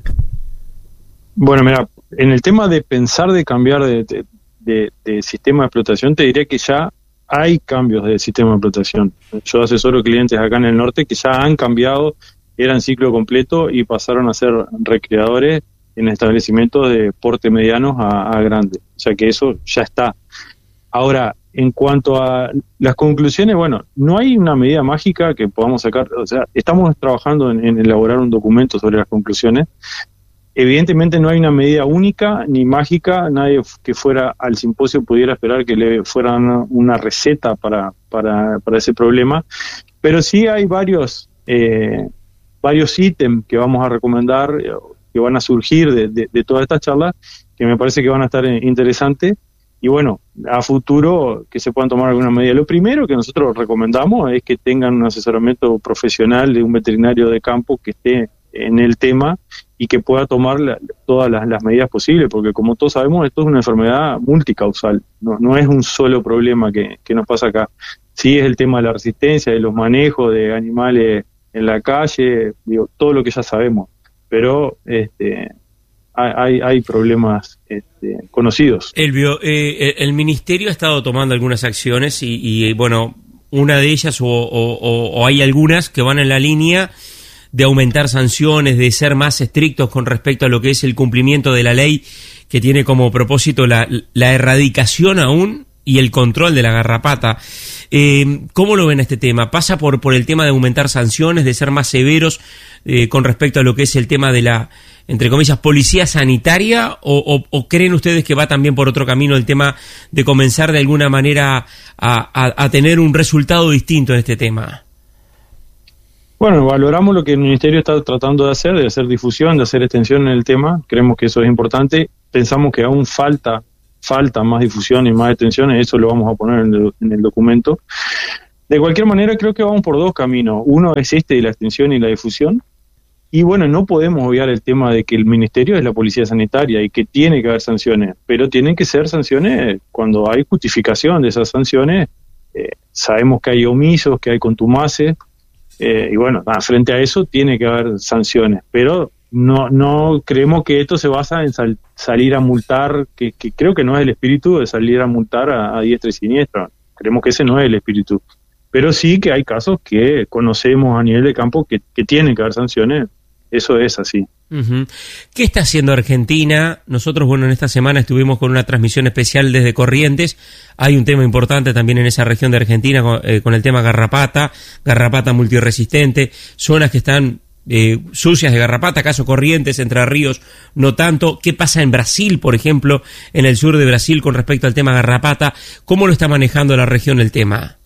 Bueno, mira, en el tema de pensar de cambiar de, de, de, de sistema de explotación, te diría que ya hay cambios de sistema de explotación. Yo asesoro clientes acá en el norte que ya han cambiado, eran ciclo completo y pasaron a ser recreadores en establecimientos de porte medianos a, a grandes. O sea que eso ya está. Ahora, en cuanto a las conclusiones, bueno, no hay una medida mágica que podamos sacar. O sea, estamos trabajando en, en elaborar un documento sobre las conclusiones. Evidentemente no hay una medida única ni mágica. Nadie que fuera al simposio pudiera esperar que le fuera una, una receta para, para, para ese problema. Pero sí hay varios, eh, varios ítems que vamos a recomendar, que van a surgir de, de, de todas estas charlas, que me parece que van a estar interesantes. Y bueno, a futuro que se puedan tomar alguna medida. Lo primero que nosotros recomendamos es que tengan un asesoramiento profesional de un veterinario de campo que esté en el tema y que pueda tomar la, todas las, las medidas posibles, porque como todos sabemos, esto es una enfermedad multicausal, no, no es un solo problema que, que nos pasa acá. Sí es el tema de la resistencia, de los manejos de animales en la calle, digo, todo lo que ya sabemos, pero este hay, hay problemas este, conocidos. Elvio, eh, el Ministerio ha estado tomando algunas acciones y, y bueno, una de ellas o, o, o hay algunas que van en la línea de aumentar sanciones, de ser más estrictos con respecto a lo que es el cumplimiento de la ley, que tiene como propósito la, la erradicación aún y el control de la garrapata. Eh, ¿Cómo lo ven este tema? ¿Pasa por, por el tema de aumentar sanciones, de ser más severos eh, con respecto a lo que es el tema de la, entre comillas, policía sanitaria? O, o, ¿O creen ustedes que va también por otro camino el tema de comenzar de alguna manera a, a, a tener un resultado distinto en este tema? Bueno, valoramos lo que el Ministerio está tratando de hacer, de hacer difusión, de hacer extensión en el tema. Creemos que eso es importante. Pensamos que aún falta falta más difusión y más extensión, eso lo vamos a poner en el, en el documento. De cualquier manera, creo que vamos por dos caminos. Uno es este de la extensión y la difusión. Y bueno, no podemos obviar el tema de que el Ministerio es la policía sanitaria y que tiene que haber sanciones, pero tienen que ser sanciones cuando hay justificación de esas sanciones. Eh, sabemos que hay omisos, que hay contumaces, eh, y bueno, nada, frente a eso tiene que haber sanciones, pero no no creemos que esto se basa en sal, salir a multar, que, que creo que no es el espíritu de salir a multar a, a diestra y siniestra. Creemos que ese no es el espíritu. Pero sí que hay casos que conocemos a nivel de campo que, que tienen que haber sanciones. Eso es así. Uh-huh. ¿Qué está haciendo Argentina? Nosotros, bueno, en esta semana estuvimos con una transmisión especial desde Corrientes. Hay un tema importante también en esa región de Argentina con, eh, con el tema garrapata, garrapata multiresistente, zonas que están Eh, sucias de garrapata, caso Corrientes, Entre Ríos, no tanto. ¿Qué pasa en Brasil, por ejemplo, en el sur de Brasil con respecto al tema garrapata? ¿Cómo lo está manejando la región el tema?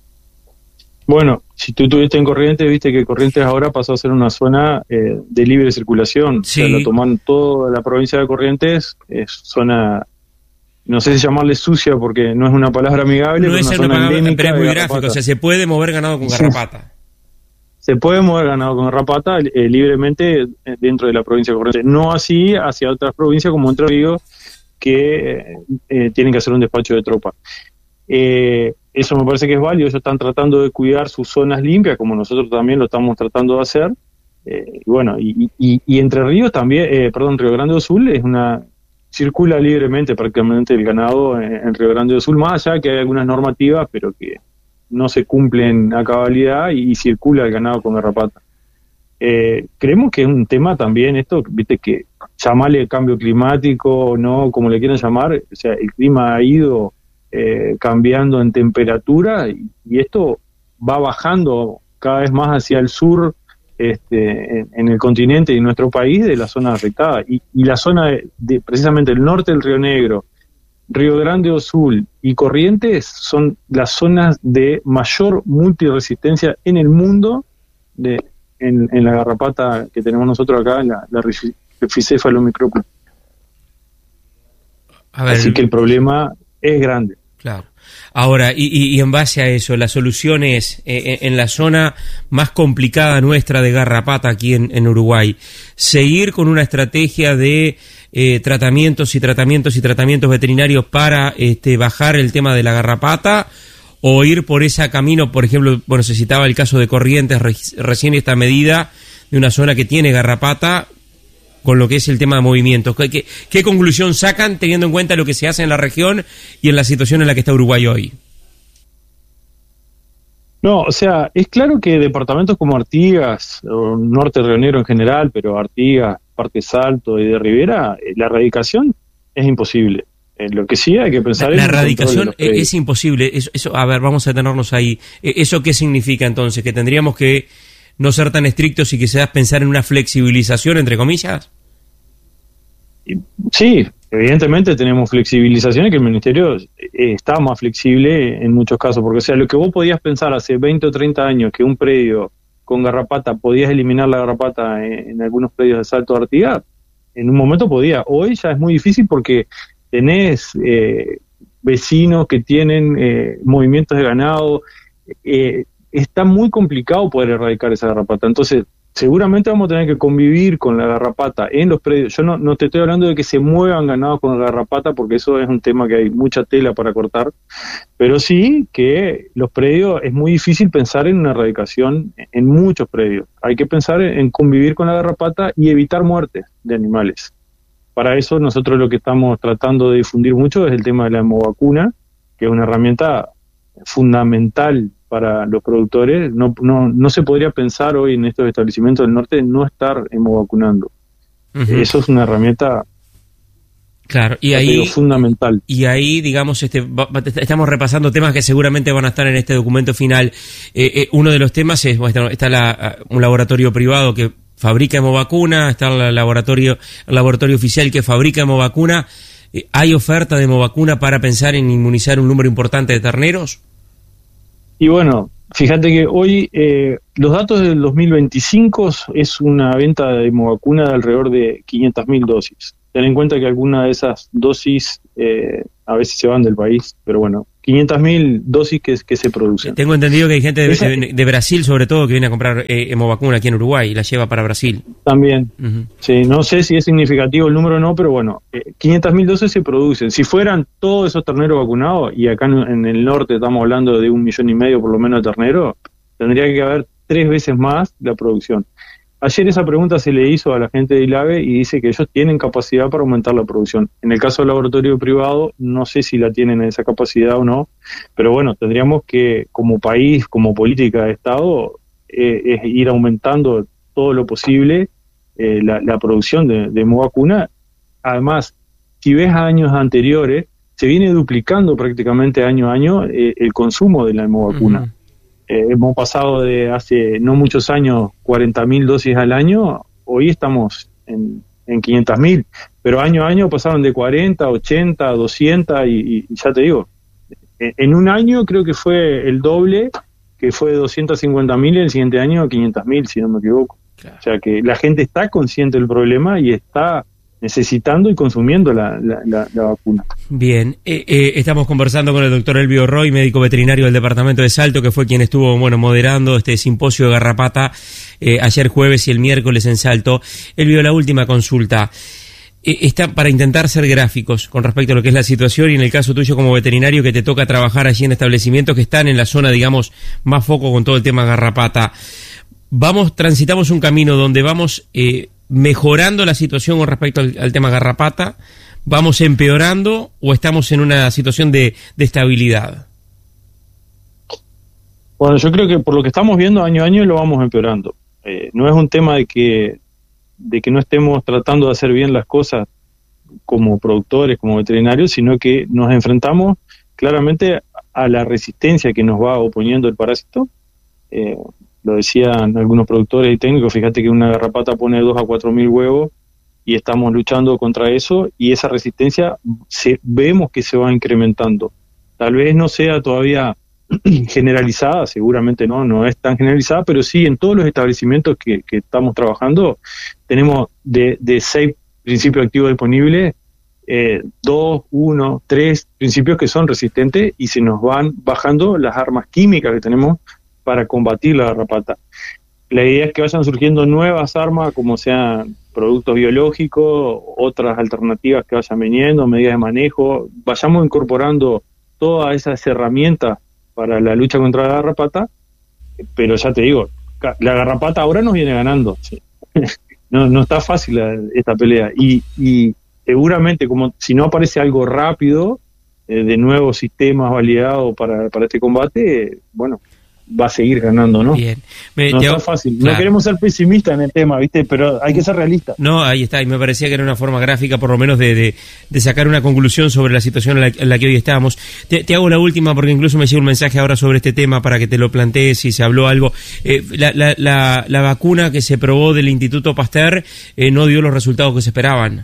Bueno, si tú estuviste en Corrientes, viste que Corrientes ahora pasó a ser una zona eh, de libre circulación. Sí. O sea, lo toman toda la provincia de Corrientes, es zona, no sé si llamarle sucia porque no es una palabra amigable. No pero es una una zona palabra, endémica pero es muy de gráfico, garrapata. o sea, se puede mover ganado con garrapata. Se puede mover ganado con garrapata eh, libremente dentro de la provincia de Corrientes. No así hacia otras provincias como Entre Ríos, que eh, eh, tienen que hacer un despacho de tropa. Eh, eso me parece que es válido. Ellos están tratando de cuidar sus zonas limpias, como nosotros también lo estamos tratando de hacer. Eh, y bueno, y, y, y Entre Ríos también, eh, perdón, Río Grande do Sul es una circula libremente prácticamente el ganado en, en Río Grande do Sul, más allá que hay algunas normativas, pero que no se cumplen a cabalidad y, y circula el ganado con garrapata. Eh, creemos que es un tema también esto, viste, que llamarle cambio climático, no como le quieran llamar, o sea, el clima ha ido eh, cambiando en temperatura y, y esto va bajando cada vez más hacia el sur, este, en, en el continente y en nuestro país, de las zonas afectadas. Y, y la zona de, de precisamente el norte del Río Negro, Río Grande do Sul y Corrientes son las zonas de mayor multiresistencia en el mundo de, en, en la garrapata que tenemos nosotros acá, en la, la Rhizophaelomicropus. Así que el problema es grande. Claro. Ahora, y, y, y en base a eso, la solución es, eh, en la zona más complicada nuestra de garrapata aquí en, en Uruguay, seguir con una estrategia de eh, tratamientos y tratamientos y tratamientos veterinarios para este, bajar el tema de la garrapata, o ir por ese camino. Por ejemplo, bueno, se citaba el caso de Corrientes re, recién, esta medida de una zona que tiene garrapata, con lo que es el tema de movimientos. ¿Qué, qué, ¿Qué conclusión sacan teniendo en cuenta lo que se hace en la región y en la situación en la que está Uruguay hoy? No, o sea, es claro que departamentos como Artigas, o Norte Río Negro en general, pero Artigas, Parque Salto y de Rivera, eh, la erradicación es imposible. Eh, lo que sí hay que pensar la, es... La erradicación es, es imposible. Eso, eso, a ver, vamos a detenernos ahí. ¿Eso qué significa entonces? ¿Que tendríamos que no ser tan estrictos y quizás pensar en una flexibilización, entre comillas? Sí, evidentemente tenemos flexibilizaciones, que el Ministerio está más flexible en muchos casos, porque o sea, lo que vos podías pensar hace veinte o treinta años, que un predio con garrapata, podías eliminar la garrapata en, en algunos predios de Salto de Artigas, en un momento podía. Hoy ya es muy difícil porque tenés eh, vecinos que tienen eh, movimientos de ganado, eh, está muy complicado poder erradicar esa garrapata. Entonces, seguramente vamos a tener que convivir con la garrapata en los predios. Yo no, no te estoy hablando de que se muevan ganados con la garrapata, porque eso es un tema que hay mucha tela para cortar, pero sí que los predios, es muy difícil pensar en una erradicación en muchos predios. Hay que pensar en convivir con la garrapata y evitar muertes de animales. Para eso nosotros lo que estamos tratando de difundir mucho es el tema de la hemovacuna, que es una herramienta fundamental para los productores. No, no, no se podría pensar hoy en estos establecimientos del norte no estar hemovacunando. Uh-huh. Eso es una herramienta Claro, y ya ahí digo, fundamental. Y ahí, digamos, este, va, estamos repasando temas que seguramente van a estar en este documento final. Eh, eh, uno de los temas es, bueno, está la, un laboratorio privado que fabrica hemovacuna, está el laboratorio, el laboratorio oficial que fabrica hemovacuna. Eh, ¿Hay oferta de hemovacuna para pensar en inmunizar un número importante de terneros? Y bueno, fíjate que hoy eh, los datos del dos mil veinticinco es una venta de hemovacuna de alrededor de quinientas mil dosis. Ten en cuenta que algunas de esas dosis eh, a veces se van del país, pero bueno, quinientas mil dosis que, que se producen. Tengo entendido que hay gente de, de, de Brasil, sobre todo, que viene a comprar eh, hemovacuna aquí en Uruguay y la lleva para Brasil. También, uh-huh. Sí, no sé si es significativo el número o no, pero bueno, eh, quinientas mil dosis se producen. Si fueran todos esos terneros vacunados, y acá en, en el norte estamos hablando de un millón y medio por lo menos de terneros, tendría que haber tres veces más la producción. Ayer esa pregunta se le hizo a la gente de ILAVE y dice que ellos tienen capacidad para aumentar la producción. En el caso del laboratorio privado, no sé si la tienen esa capacidad o no, pero bueno, tendríamos que, como país, como política de Estado, eh, es ir aumentando todo lo posible eh, la, la producción de, de hemovacuna. Además, si ves a años anteriores, se viene duplicando prácticamente año a año eh, el consumo de la hemovacuna. Uh-huh. Eh, hemos pasado de hace no muchos años cuarenta mil dosis al año, hoy estamos en, en quinientas mil, pero año a año pasaron de cuarenta, ochenta, doscientos y, y ya te digo, en un año creo que fue el doble, que fue de doscientos cincuenta mil y el siguiente año quinientos mil, si no me equivoco. Claro. O sea que la gente está consciente del problema y está necesitando y consumiendo la, la, la, la vacuna. Bien, eh, eh, estamos conversando con el doctor Elvio Roy, médico veterinario del departamento de Salto, que fue quien estuvo, bueno, moderando este simposio de garrapata eh, ayer jueves y el miércoles en Salto. Elvio, la última consulta. Eh, está para intentar ser gráficos con respecto a lo que es la situación y en el caso tuyo como veterinario que te toca trabajar allí en establecimientos que están en la zona, digamos, más foco con todo el tema garrapata. Vamos, transitamos un camino donde vamos eh, mejorando la situación con respecto al, al tema garrapata, vamos empeorando o estamos en una situación de, de estabilidad. Bueno, yo creo que por lo que estamos viendo año a año lo vamos empeorando. Eh, no es un tema de que de que no estemos tratando de hacer bien las cosas como productores, como veterinarios, sino que nos enfrentamos claramente a la resistencia que nos va oponiendo el parásito. Eh, Lo decían algunos productores y técnicos, fíjate que una garrapata pone dos a cuatro mil huevos y estamos luchando contra eso y esa resistencia se, vemos que se va incrementando. Tal vez no sea todavía generalizada, seguramente no, no es tan generalizada, pero sí en todos los establecimientos que, que estamos trabajando tenemos de, de seis principios activos disponibles, eh, dos, uno, tres principios que son resistentes y se nos van bajando las armas químicas que tenemos para combatir la garrapata. La idea es que vayan surgiendo nuevas armas, como sean productos biológicos, otras alternativas que vayan viniendo, medidas de manejo, vayamos incorporando todas esas herramientas para la lucha contra la garrapata, pero ya te digo, la garrapata ahora nos viene ganando, ¿sí? no, no está fácil la, esta pelea, y, y seguramente como si no aparece algo rápido, eh, de nuevos sistemas validados para, para este combate, eh, bueno, va a seguir ganando, ¿no? Bien. Me, no te, está fácil. claro. No queremos ser pesimistas en el tema, ¿viste? Pero hay que ser realistas. No, ahí está. Y me parecía que era una forma gráfica, por lo menos, de, de, de sacar una conclusión sobre la situación en la, en la que hoy estamos. Te, te hago la última, porque incluso me llega un mensaje ahora sobre este tema para que te lo plantees si se habló algo. Eh, la, la, la, la vacuna que se probó del Instituto Pasteur eh, no dio los resultados que se esperaban.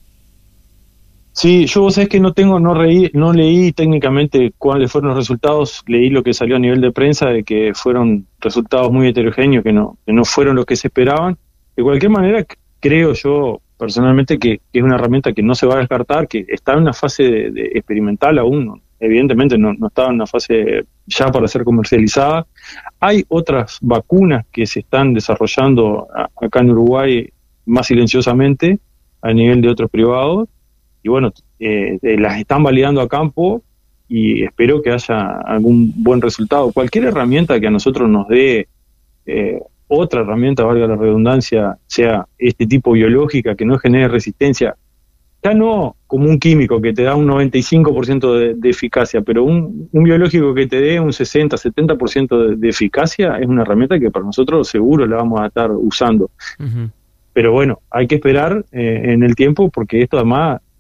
Sí, yo vos sabés que no tengo, no reí, no leí técnicamente cuáles fueron los resultados, leí lo que salió a nivel de prensa de que fueron resultados muy heterogéneos, que no, que no fueron los que se esperaban. De cualquier manera, creo yo personalmente que, que es una herramienta que no se va a descartar, que está en una fase de, de experimental aún, evidentemente no, no está en una fase ya para ser comercializada. Hay otras vacunas que se están desarrollando a, acá en Uruguay más silenciosamente a nivel de otros privados, y bueno, eh, eh, las están validando a campo y espero que haya algún buen resultado. Cualquier herramienta que a nosotros nos dé eh, otra herramienta, valga la redundancia, sea este tipo biológica, que no genere resistencia, ya no como un químico que te da un noventa y cinco por ciento de, de eficacia, pero un, un biológico que te dé un sesenta, setenta por ciento de, de eficacia, es una herramienta que para nosotros seguro la vamos a estar usando. Uh-huh. Pero bueno, hay que esperar eh, en el tiempo, porque esto además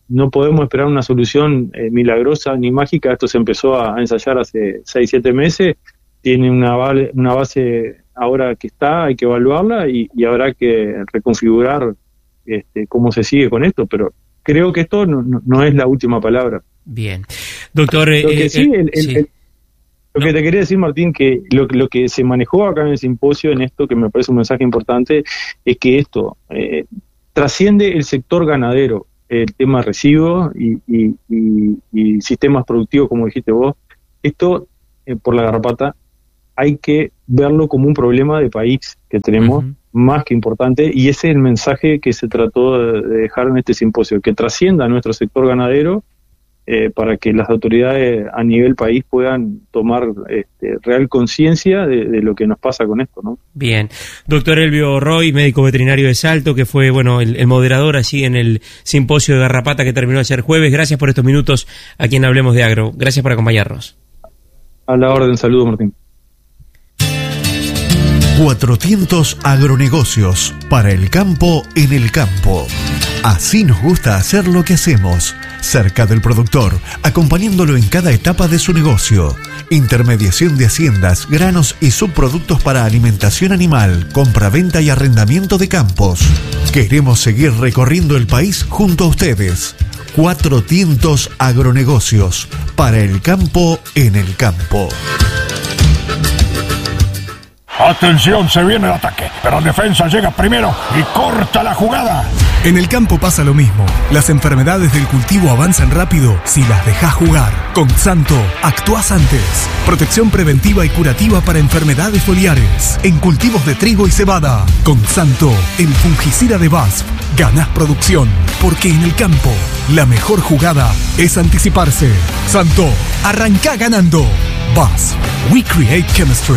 no podemos esperar una solución eh, milagrosa ni mágica. Esto se empezó a, a ensayar hace seis, siete meses, tiene una, vale, una base ahora que está, hay que evaluarla y, y habrá que reconfigurar este, cómo se sigue con esto, pero creo que esto no, no, no es la última palabra. Bien. Doctor... Lo que eh, sí, el, el, sí. el, lo no. que te quería decir, Martín, que lo, lo que se manejó acá en el simposio, en esto, que me parece un mensaje importante, es que esto eh, trasciende el sector ganadero, el tema residuos y, y, y, y sistemas productivos, como dijiste vos. Esto, eh, por la garrapata, hay que verlo como un problema de país que tenemos, uh-huh. más que importante, y ese es el mensaje que se trató de dejar en este simposio, que trascienda nuestro sector ganadero, eh, para que las autoridades a nivel país puedan tomar este, real conciencia de, de lo que nos pasa con esto, ¿no? Bien. Doctor Elvio Roy, médico veterinario de Salto, que fue bueno el, el moderador allí en el simposio de garrapata que terminó ayer jueves. Gracias por estos minutos aquí en Hablemos de Agro. Gracias por acompañarnos. A la orden. Saludos, Martín. cuatrocientos Agronegocios, para el campo en el campo. Así nos gusta hacer lo que hacemos, cerca del productor, acompañándolo en cada etapa de su negocio. Intermediación de haciendas, granos y subproductos para alimentación animal, compra-venta y arrendamiento de campos. Queremos seguir recorriendo el país junto a ustedes. cuatrocientos Agronegocios, para el campo en el campo. Atención, se viene el ataque, pero defensa llega primero y corta la jugada. En el campo pasa lo mismo. Las enfermedades del cultivo avanzan rápido si las dejas jugar. Con Xanto, actuás antes. Protección preventiva y curativa para enfermedades foliares en cultivos de trigo y cebada. Con Xanto, el fungicida de B A S F, ganás producción, porque en el campo la mejor jugada es anticiparse. Xanto, arrancá ganando. B A S F, we create chemistry.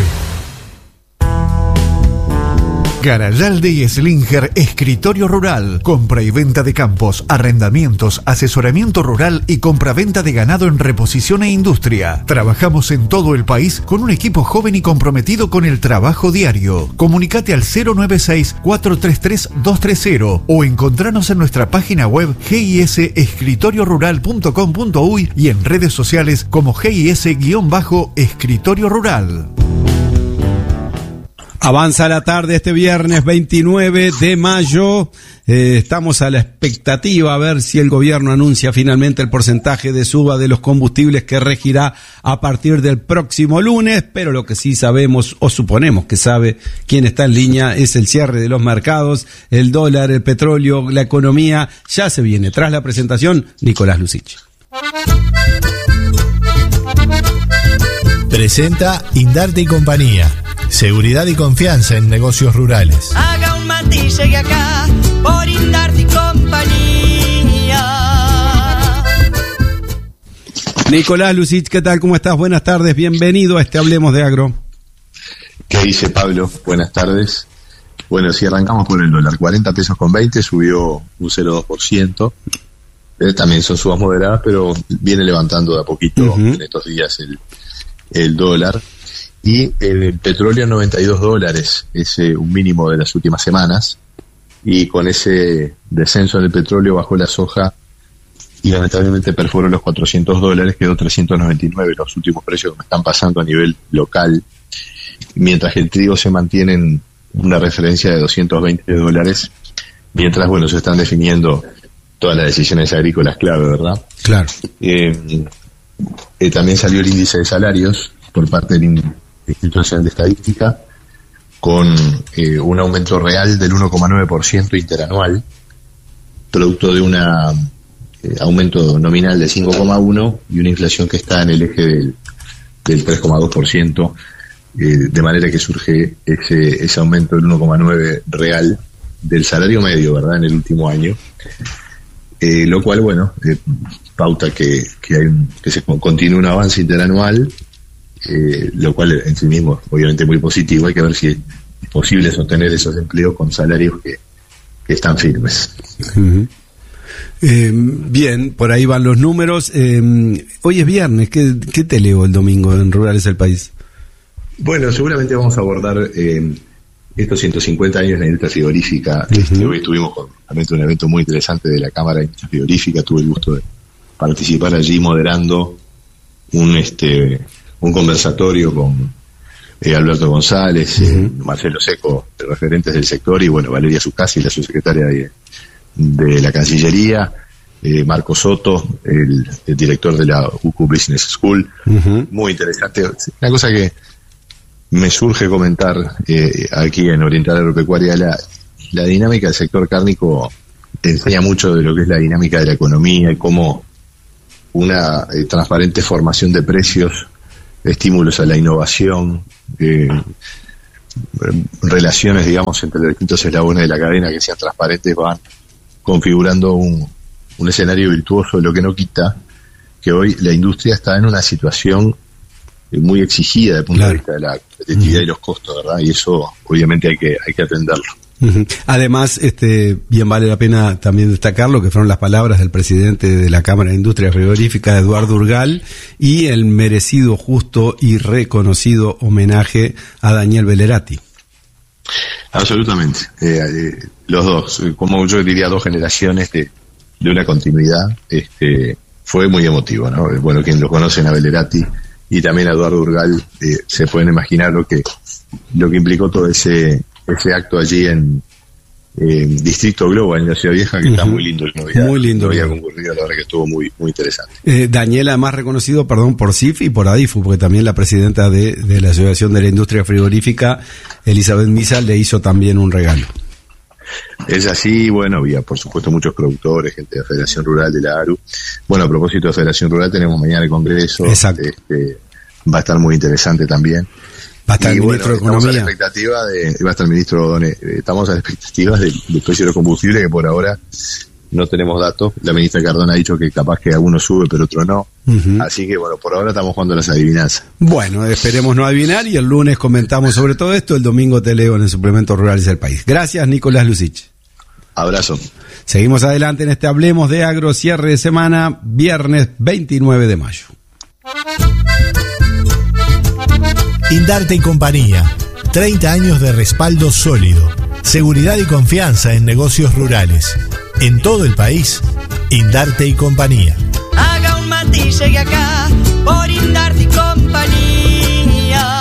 Garayalde y Slinger Escritorio Rural. Compra y venta de campos, arrendamientos, asesoramiento rural y compra-venta de ganado en reposición e industria. Trabajamos en todo el país con un equipo joven y comprometido con el trabajo diario. Comunicate al cero nueve seis, cuatro tres tres, dos tres cero o encontranos en nuestra página web g i s escritorio rural punto com punto uy y en redes sociales como G I S-Escritorio Rural. Avanza la tarde este viernes veintinueve de mayo. Eh, estamos a la expectativa a ver si el gobierno anuncia finalmente el porcentaje de suba de los combustibles que regirá a partir del próximo lunes, pero lo que sí sabemos o suponemos que sabe quién está en línea es el cierre de los mercados, el dólar, el petróleo, la economía. Ya se viene. Tras la presentación, Nicolás Lucich. Presenta Indarte y Compañía. Seguridad y confianza en negocios rurales. Haga un mate y llegue acá por Indarte y Compañía. Nicolás Lucich, ¿qué tal? ¿Cómo estás? Buenas tardes, bienvenido a este Hablemos de Agro. ¿Qué dice Pablo? Buenas tardes. Bueno, si arrancamos por el dólar, cuarenta pesos con veinte, subió un cero coma dos por ciento. Eh, también son subas moderadas, pero viene levantando de a poquito uh-huh. en estos días el, el dólar. Y el petróleo noventa y dos dólares, es eh, un mínimo de las últimas semanas, y con ese descenso del petróleo bajó la soja y lamentablemente perforó los cuatrocientos dólares, quedó trescientos noventa y nueve los últimos precios que me están pasando a nivel local, mientras que el trigo se mantiene en una referencia de doscientos veinte dólares, mientras, bueno, se están definiendo todas las decisiones agrícolas clave, ¿verdad? Claro. Eh, eh, también salió el índice de salarios por parte del Instituto Nacional de Estadística, con eh, un aumento real del uno coma nueve por ciento interanual, producto de un eh, aumento nominal de cinco coma uno por ciento y una inflación que está en el eje del, del tres coma dos por ciento, eh, de manera que surge ese, ese aumento del uno coma nueve por ciento real del salario medio, ¿verdad?, en el último año, eh, lo cual, bueno, eh, pauta que, que, hay un, que se continúe un avance interanual. Eh, lo cual en sí mismo obviamente muy positivo. Hay que ver si es posible sostener esos empleos con salarios que, que están firmes. Uh-huh. Eh, bien, por ahí van los números. Eh, hoy es viernes, ¿qué, qué te leo el domingo en Rurales del País? Bueno, seguramente vamos a abordar eh, estos ciento cincuenta años de la industria frigorífica. Uh-huh. Este, hoy tuvimos realmente un evento muy interesante de la Cámara de Industria Frigorífica, tuve el gusto de participar allí moderando un este un conversatorio con eh, Alberto González, uh-huh. eh, Marcelo Seco, referentes del sector, y bueno, Valeria Zuccasi, la subsecretaria de, de la Cancillería, eh, Marco Soto, el, el director de la U C U Business School. Uh-huh. Muy interesante. Una cosa que me surge comentar eh, aquí en Oriental Agropecuaria, la, la dinámica del sector cárnico enseña mucho de lo que es la dinámica de la economía y cómo una eh, transparente formación de precios, estímulos a la innovación, eh, relaciones, digamos, entre los distintos eslabones de la cadena que sean transparentes, van configurando un, un escenario virtuoso, lo que no quita que hoy la industria está en una situación muy exigida desde el punto claro. de vista de la competitividad uh-huh. y los costos, ¿verdad? Y eso obviamente hay que hay que atenderlo. Uh-huh. Además, este, bien vale la pena también destacar lo que fueron las palabras del presidente de la Cámara de Industria Frigorífica, Eduardo Urgal, y el merecido, justo y reconocido homenaje a Daniel Bellerati. Absolutamente. Eh, eh, los dos, como yo diría, dos generaciones de, de una continuidad, este, fue muy emotivo, ¿no? Bueno, quien lo conocen a Bellerati y también a Eduardo Urgal, eh, se pueden imaginar lo que lo que implicó todo ese ese acto allí en eh, Distrito Globo, en la Ciudad Vieja, que uh-huh. está muy lindo. No había, muy lindo. No había concurrido, la verdad que estuvo muy muy interesante. Eh, Daniel, además reconocido, perdón, por C I F y por ADIFU, porque también la presidenta de, de la Asociación de la Industria Frigorífica, Elizabeth Misa, le hizo también un regalo. Es así, bueno, había por supuesto muchos productores, gente de la Federación Rural de la ARU. Bueno, a propósito de Federación Rural, tenemos mañana el Congreso. Exacto. Este, va a estar muy interesante también. Va a estar y el ministro bueno, de Economía. Estamos a la expectativa de, va a estar el ministro Done, estamos a la expectativa del, del precio de los combustibles, que por ahora no tenemos datos. La ministra Cardona ha dicho que capaz que alguno sube, pero otro no. Uh-huh. Así que bueno, por ahora estamos jugando las adivinanzas. Bueno, esperemos no adivinar y el lunes comentamos sobre todo esto. El domingo te leo en el suplemento Rurales del País. Gracias, Nicolás Lucich. Abrazo. Seguimos adelante en este Hablemos de Agro, cierre de semana, viernes veintinueve de mayo. Indarte y compañía, treinta años de respaldo sólido, seguridad y confianza en negocios rurales. En todo el país, Indarte y compañía. Haga un mate y llegue acá, por Indarte y compañía.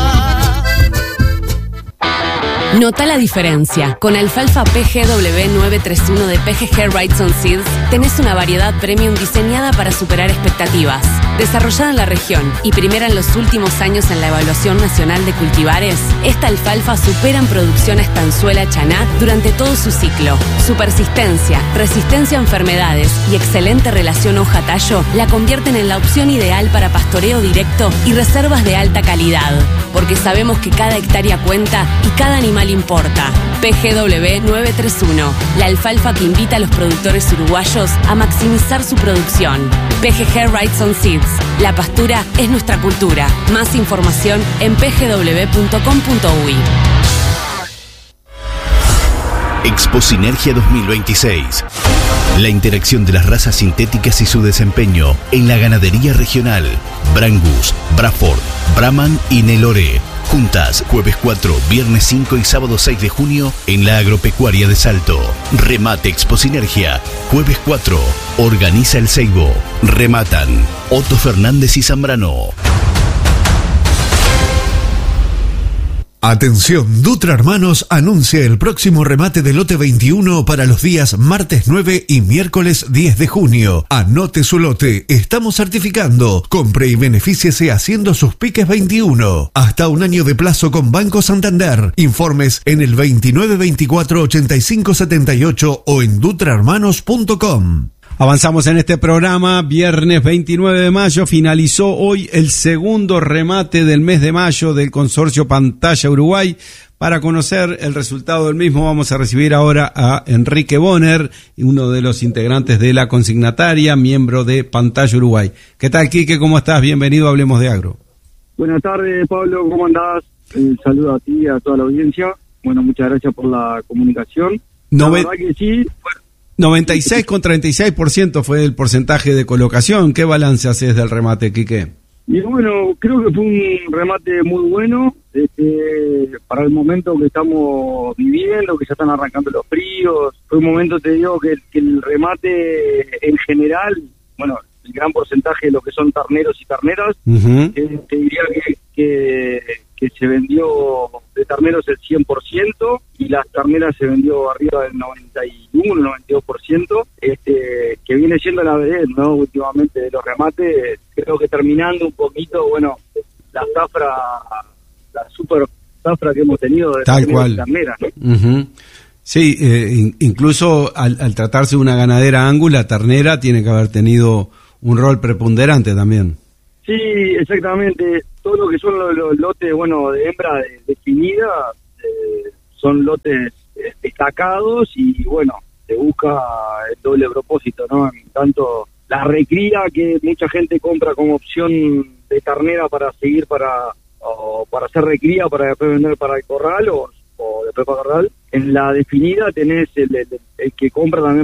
Nota la diferencia. Con alfalfa P G W nueve tres uno de P G G Wrightson Seeds tenés una variedad premium diseñada para superar expectativas. Desarrollada en la región y primera en los últimos años en la evaluación nacional de cultivares, esta alfalfa supera en producción a estanzuela chanat durante todo su ciclo. Su persistencia, resistencia a enfermedades y excelente relación hoja-tallo la convierten en la opción ideal para pastoreo directo y reservas de alta calidad. Porque sabemos que cada hectárea cuenta y cada animal importa. P G W nueve tres uno, la alfalfa que invita a los productores uruguayos a maximizar su producción. P G G Wrightson Seeds, la pastura es nuestra cultura. Más información en p g w punto com punto u y. Expo Sinergia dos mil veintiséis. La interacción de las razas sintéticas y su desempeño en la ganadería regional. Brangus, Braford, Brahman y Nelore. Juntas, jueves cuatro, viernes cinco y sábado seis de junio en la Agropecuaria de Salto. Remate Expo Sinergia, jueves cuatro. Organiza el Seibo. Rematan Otto Fernández y Zambrano. Atención, Dutra Hermanos anuncia el próximo remate del lote veintiuno para los días martes nueve y miércoles diez de junio. Anote su lote, estamos certificando. Compre y benefíciese haciendo sus piques veintiuno. Hasta un año de plazo con Banco Santander. Informes en el veintinueve veinticuatro ochenta y cinco setenta y ocho o en dutra hermanos punto com. Avanzamos en este programa, viernes veintinueve de mayo, finalizó hoy el segundo remate del mes de mayo del consorcio Pantalla Uruguay. Para conocer el resultado del mismo vamos a recibir ahora a Enrique Bonner, uno de los integrantes de la consignataria, miembro de Pantalla Uruguay. ¿Qué tal, Quique? ¿Cómo estás? Bienvenido a Hablemos de Agro. Buenas tardes, Pablo, ¿cómo andás? Eh, saludo a ti y a toda la audiencia. Bueno, muchas gracias por la comunicación. La Nove- verdad que sí. Bueno, noventa y seis coma treinta y seis por ciento fue el porcentaje de colocación. ¿Qué balance haces del remate, Quique? Y bueno, creo que fue un remate muy bueno este, para el momento que estamos viviendo, que ya están arrancando los fríos. Fue un momento, te digo, que, que el remate en general, bueno, el gran porcentaje de lo que son terneros y terneras, uh-huh. eh, te diría que, que, que se vendió de terneros el cien por ciento y las terneras se vendió arriba del noventa y uno, noventa y dos por ciento, este, que viene siendo la vedette, ¿no? Últimamente de los remates, creo que terminando un poquito, bueno, la zafra, la super zafra que hemos tenido de Tal cual. terneras, ¿no? Uh-huh. Sí, eh, in, incluso al, al tratarse de una ganadera Angus, la ternera tiene que haber tenido un rol preponderante también. Sí, exactamente. Todo lo que son los, los lotes, bueno, de hembra de, definida, eh, son lotes eh, destacados y, bueno, se busca el doble propósito, ¿no? En tanto la recría que mucha gente compra como opción de ternera para seguir para o para hacer recría para después vender para el corral o, o después para el corral. En la definida tenés el, el, el que compra también